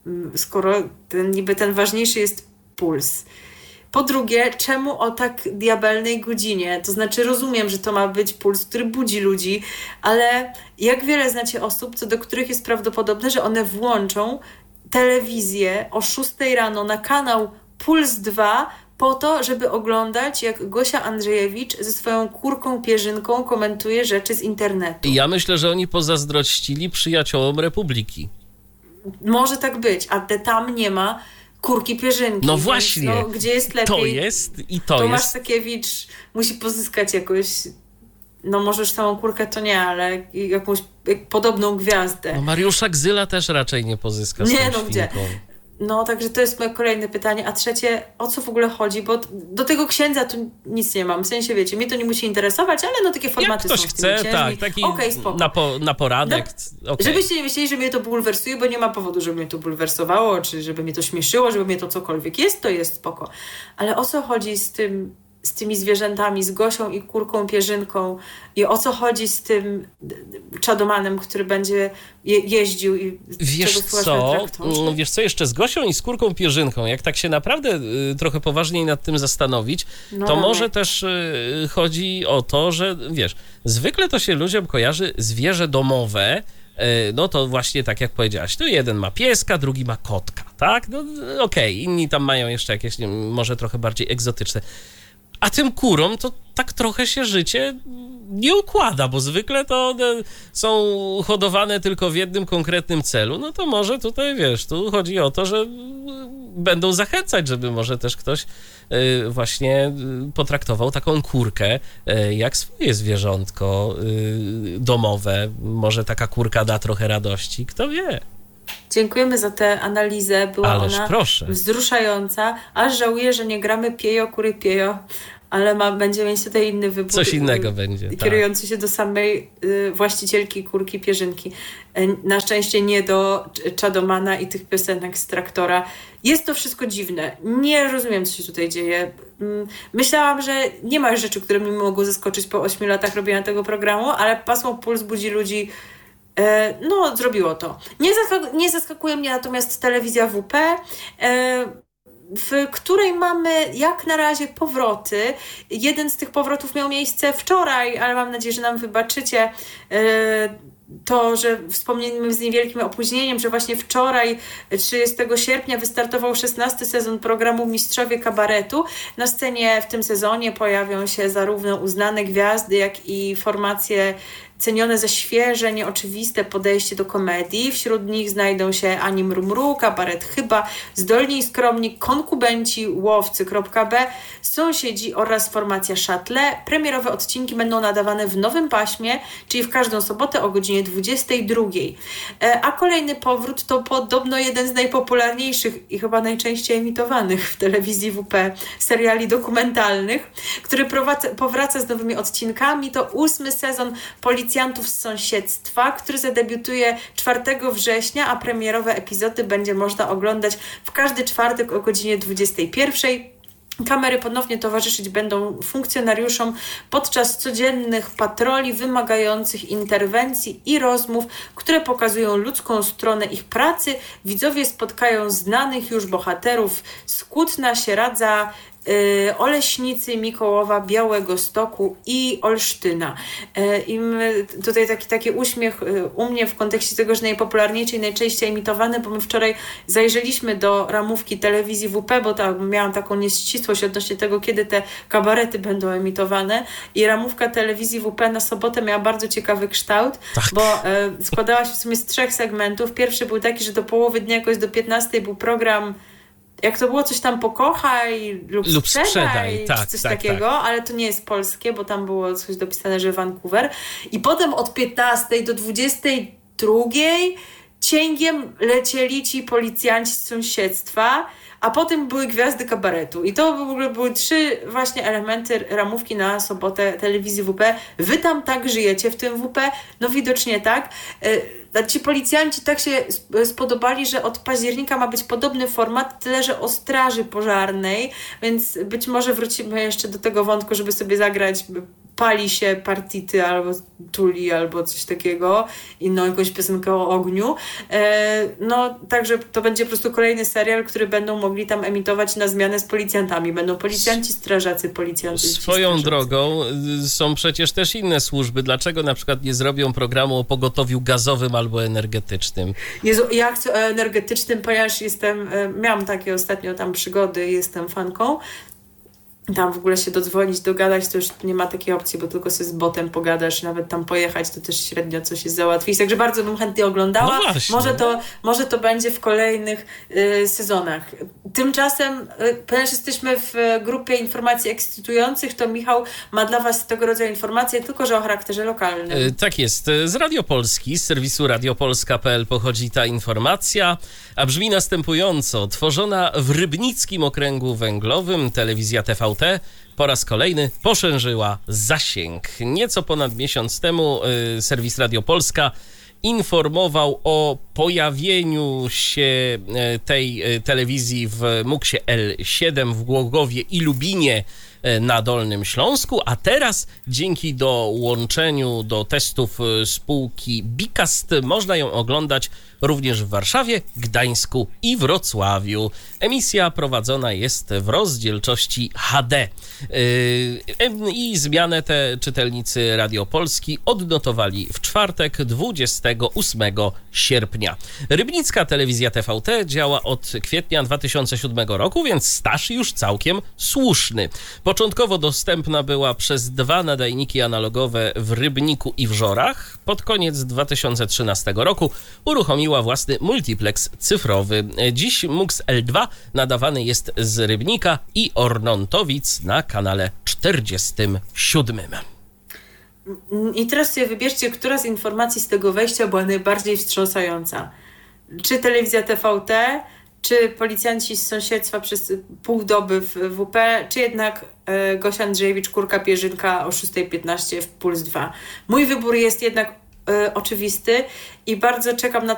skoro ten ważniejszy jest Puls? Po drugie, czemu o tak diabelnej godzinie? To znaczy rozumiem, że to ma być Puls, który budzi ludzi, ale jak wiele znacie osób, co do których jest prawdopodobne, że one włączą telewizję o 6:00 rano na kanał Puls 2, po to, żeby oglądać, jak Gosia Andrzejewicz ze swoją kurką Pierzynką komentuje rzeczy z internetu. I ja myślę, że oni pozazdrościli przyjaciołom Republiki. Może tak być, a tam nie ma kurki Pierzynki. No właśnie. Więc, gdzie jest lepiej? To jest i to Tomasz jest. Sakiewicz musi pozyskać jakoś, no może już samą kurkę to nie, ale jakąś podobną gwiazdę. No Mariusza Gzyla też raczej nie pozyska z tą świnką. Gdzie? No, także to jest moje kolejne pytanie. A trzecie, o co w ogóle chodzi? Bo do tego księdza tu nic nie mam. W sensie, wiecie, mnie to nie musi interesować, ale no takie formaty jak ktoś są w chce, tym tak, taki na poranek. Żebyście nie myśleli, że mnie to bulwersuje, bo nie ma powodu, żeby mnie to bulwersowało, czy żeby mnie to śmieszyło, żeby mnie to cokolwiek jest, to jest spoko. Ale o co chodzi z tymi zwierzętami, z Gosią i kurką Pierzynką i o co chodzi z tym czadomanem, który będzie jeździł i wiesz co, jeszcze z Gosią i z kurką Pierzynką, jak tak się naprawdę trochę poważniej nad tym zastanowić, to może też chodzi o to, że wiesz, zwykle to się ludziom kojarzy zwierzę domowe, no to właśnie tak jak powiedziałaś, tu jeden ma pieska, drugi ma kotka, tak? No okej, inni tam mają jeszcze jakieś, może trochę bardziej egzotyczne. A tym kurom to tak trochę się życie nie układa, bo zwykle to one są hodowane tylko w jednym konkretnym celu. No to może tutaj, wiesz, tu chodzi o to, że będą zachęcać, żeby może też ktoś właśnie potraktował taką kurkę jak swoje zwierzątko domowe. Może taka kurka da trochę radości, kto wie. Dziękujemy za tę analizę. Była ona wzruszająca. Aż żałuję, że nie gramy Piejo, kury Piejo, ale będziemy mieć tutaj inny wybór. Coś innego będzie. Kierujący się do samej właścicielki kurki Pierzynki. Na szczęście nie do Czadomana i tych piosenek z Traktora. Jest to wszystko dziwne. Nie rozumiem, co się tutaj dzieje. Myślałam, że nie ma rzeczy, które mi mogły zaskoczyć po 8 latach robienia tego programu, ale pasmo Puls budzi ludzi. No, zrobiło to. Nie zaskakuje mnie natomiast telewizja WP, w której mamy jak na razie powroty. Jeden z tych powrotów miał miejsce wczoraj, ale mam nadzieję, że nam wybaczycie to, że wspomnieliśmy z niewielkim opóźnieniem, że właśnie wczoraj, 30 sierpnia, wystartował 16 sezon programu Mistrzowie Kabaretu. Na scenie w tym sezonie pojawią się zarówno uznane gwiazdy, jak i formacje cenione za świeże, nieoczywiste podejście do komedii. Wśród nich znajdą się Ani Mrumru, Kabaret Chyba, Zdolni i Skromni, Konkubenci, Łowcy.b, Sąsiedzi oraz formacja Szatle. Premierowe odcinki będą nadawane w nowym paśmie, czyli w każdą sobotę o godzinie 22. A kolejny powrót to podobno jeden z najpopularniejszych i chyba najczęściej emitowanych w telewizji WP seriali dokumentalnych, który powraca z nowymi odcinkami. To 8 sezon Policjantów z sąsiedztwa, który zadebiutuje 4 września, a premierowe epizody będzie można oglądać w każdy czwartek o godzinie 21. Kamery ponownie towarzyszyć będą funkcjonariuszom podczas codziennych patroli wymagających interwencji i rozmów, które pokazują ludzką stronę ich pracy. Widzowie spotkają znanych już bohaterów z Kutna, Sieradza, Oleśnicy, Mikołowa, Białegostoku i Olsztyna. I tutaj taki uśmiech u mnie w kontekście tego, że najpopularniejsze i najczęściej emitowane, bo my wczoraj zajrzeliśmy do ramówki telewizji WP, bo miałam taką nieścisłość odnośnie tego, kiedy te kabarety będą emitowane, i ramówka telewizji WP na sobotę miała bardzo ciekawy kształt, bo składała się w sumie z 3 segmentów. Pierwszy był taki, że do połowy dnia, jakoś do 15 był program, jak to było, coś tam pokochaj lub sprzedaj, coś takiego, ale to nie jest polskie, bo tam było coś dopisane, że Vancouver. I potem od 15 do 22 cięgiem lecieli ci policjanci z sąsiedztwa, a potem były gwiazdy kabaretu. I to w ogóle były 3 właśnie elementy ramówki na sobotę telewizji WP. Wy tam tak żyjecie w tym WP? No widocznie tak. Ci policjanci tak się spodobali, że od października ma być podobny format, tyle że o straży pożarnej, więc być może wrócimy jeszcze do tego wątku, żeby sobie zagrać Pali się partity albo Tuli albo coś takiego, inną jakąś piosenkę o ogniu. No także to będzie po prostu kolejny serial, który będą mogli tam emitować na zmianę z policjantami. Będą policjanci, strażacy, policjanci. Swoją drogą są przecież też inne służby. Dlaczego na przykład nie zrobią programu o pogotowiu gazowym albo energetycznym? Jezu, ja chcę o energetycznym, ponieważ miałam takie ostatnio tam przygody, jestem fanką. tam w ogóle się dodzwonić, dogadać, to już nie ma takiej opcji, bo tylko sobie z botem pogadasz, nawet tam pojechać, to też średnio coś jest załatwić. Także bardzo bym chętnie oglądała. No może to będzie w kolejnych sezonach. Tymczasem, ponieważ jesteśmy w grupie informacji ekscytujących, to Michał ma dla Was tego rodzaju informacje, tylko że o charakterze lokalnym. Tak jest. Z Radio Polski, z serwisu radiopolska.pl pochodzi ta informacja, a brzmi następująco. Tworzona w Rybnickim Okręgu Węglowym telewizja TVT po raz kolejny poszerzyła zasięg. Nieco ponad miesiąc temu serwis Radio Polska informował o pojawieniu się tej telewizji w Muksie L7 w Głogowie i Lubinie na Dolnym Śląsku, a teraz dzięki dołączeniu do testów spółki Bicast można ją oglądać również w Warszawie, Gdańsku i Wrocławiu. Emisja prowadzona jest w rozdzielczości HD. I zmianę tę czytelnicy Radio Polski odnotowali w czwartek 28 sierpnia. Rybnicka telewizja TVT działa od kwietnia 2007 roku, więc staż już całkiem słuszny. Początkowo dostępna była przez 2 nadajniki analogowe w Rybniku i w Żorach. Pod koniec 2013 roku uruchomiła własny multiplex cyfrowy. Dziś MUX L2 nadawany jest z Rybnika i Ornontowic na kanale 47. I teraz sobie wybierzcie, która z informacji z tego wejścia była najbardziej wstrząsająca. Czy telewizja TVT, czy policjanci z sąsiedztwa przez pół doby w WP, czy jednak Gosia Andrzejewicz, Kurka Pierzynka o 6:15 w Puls 2. Mój wybór jest jednak oczywisty i bardzo czekam na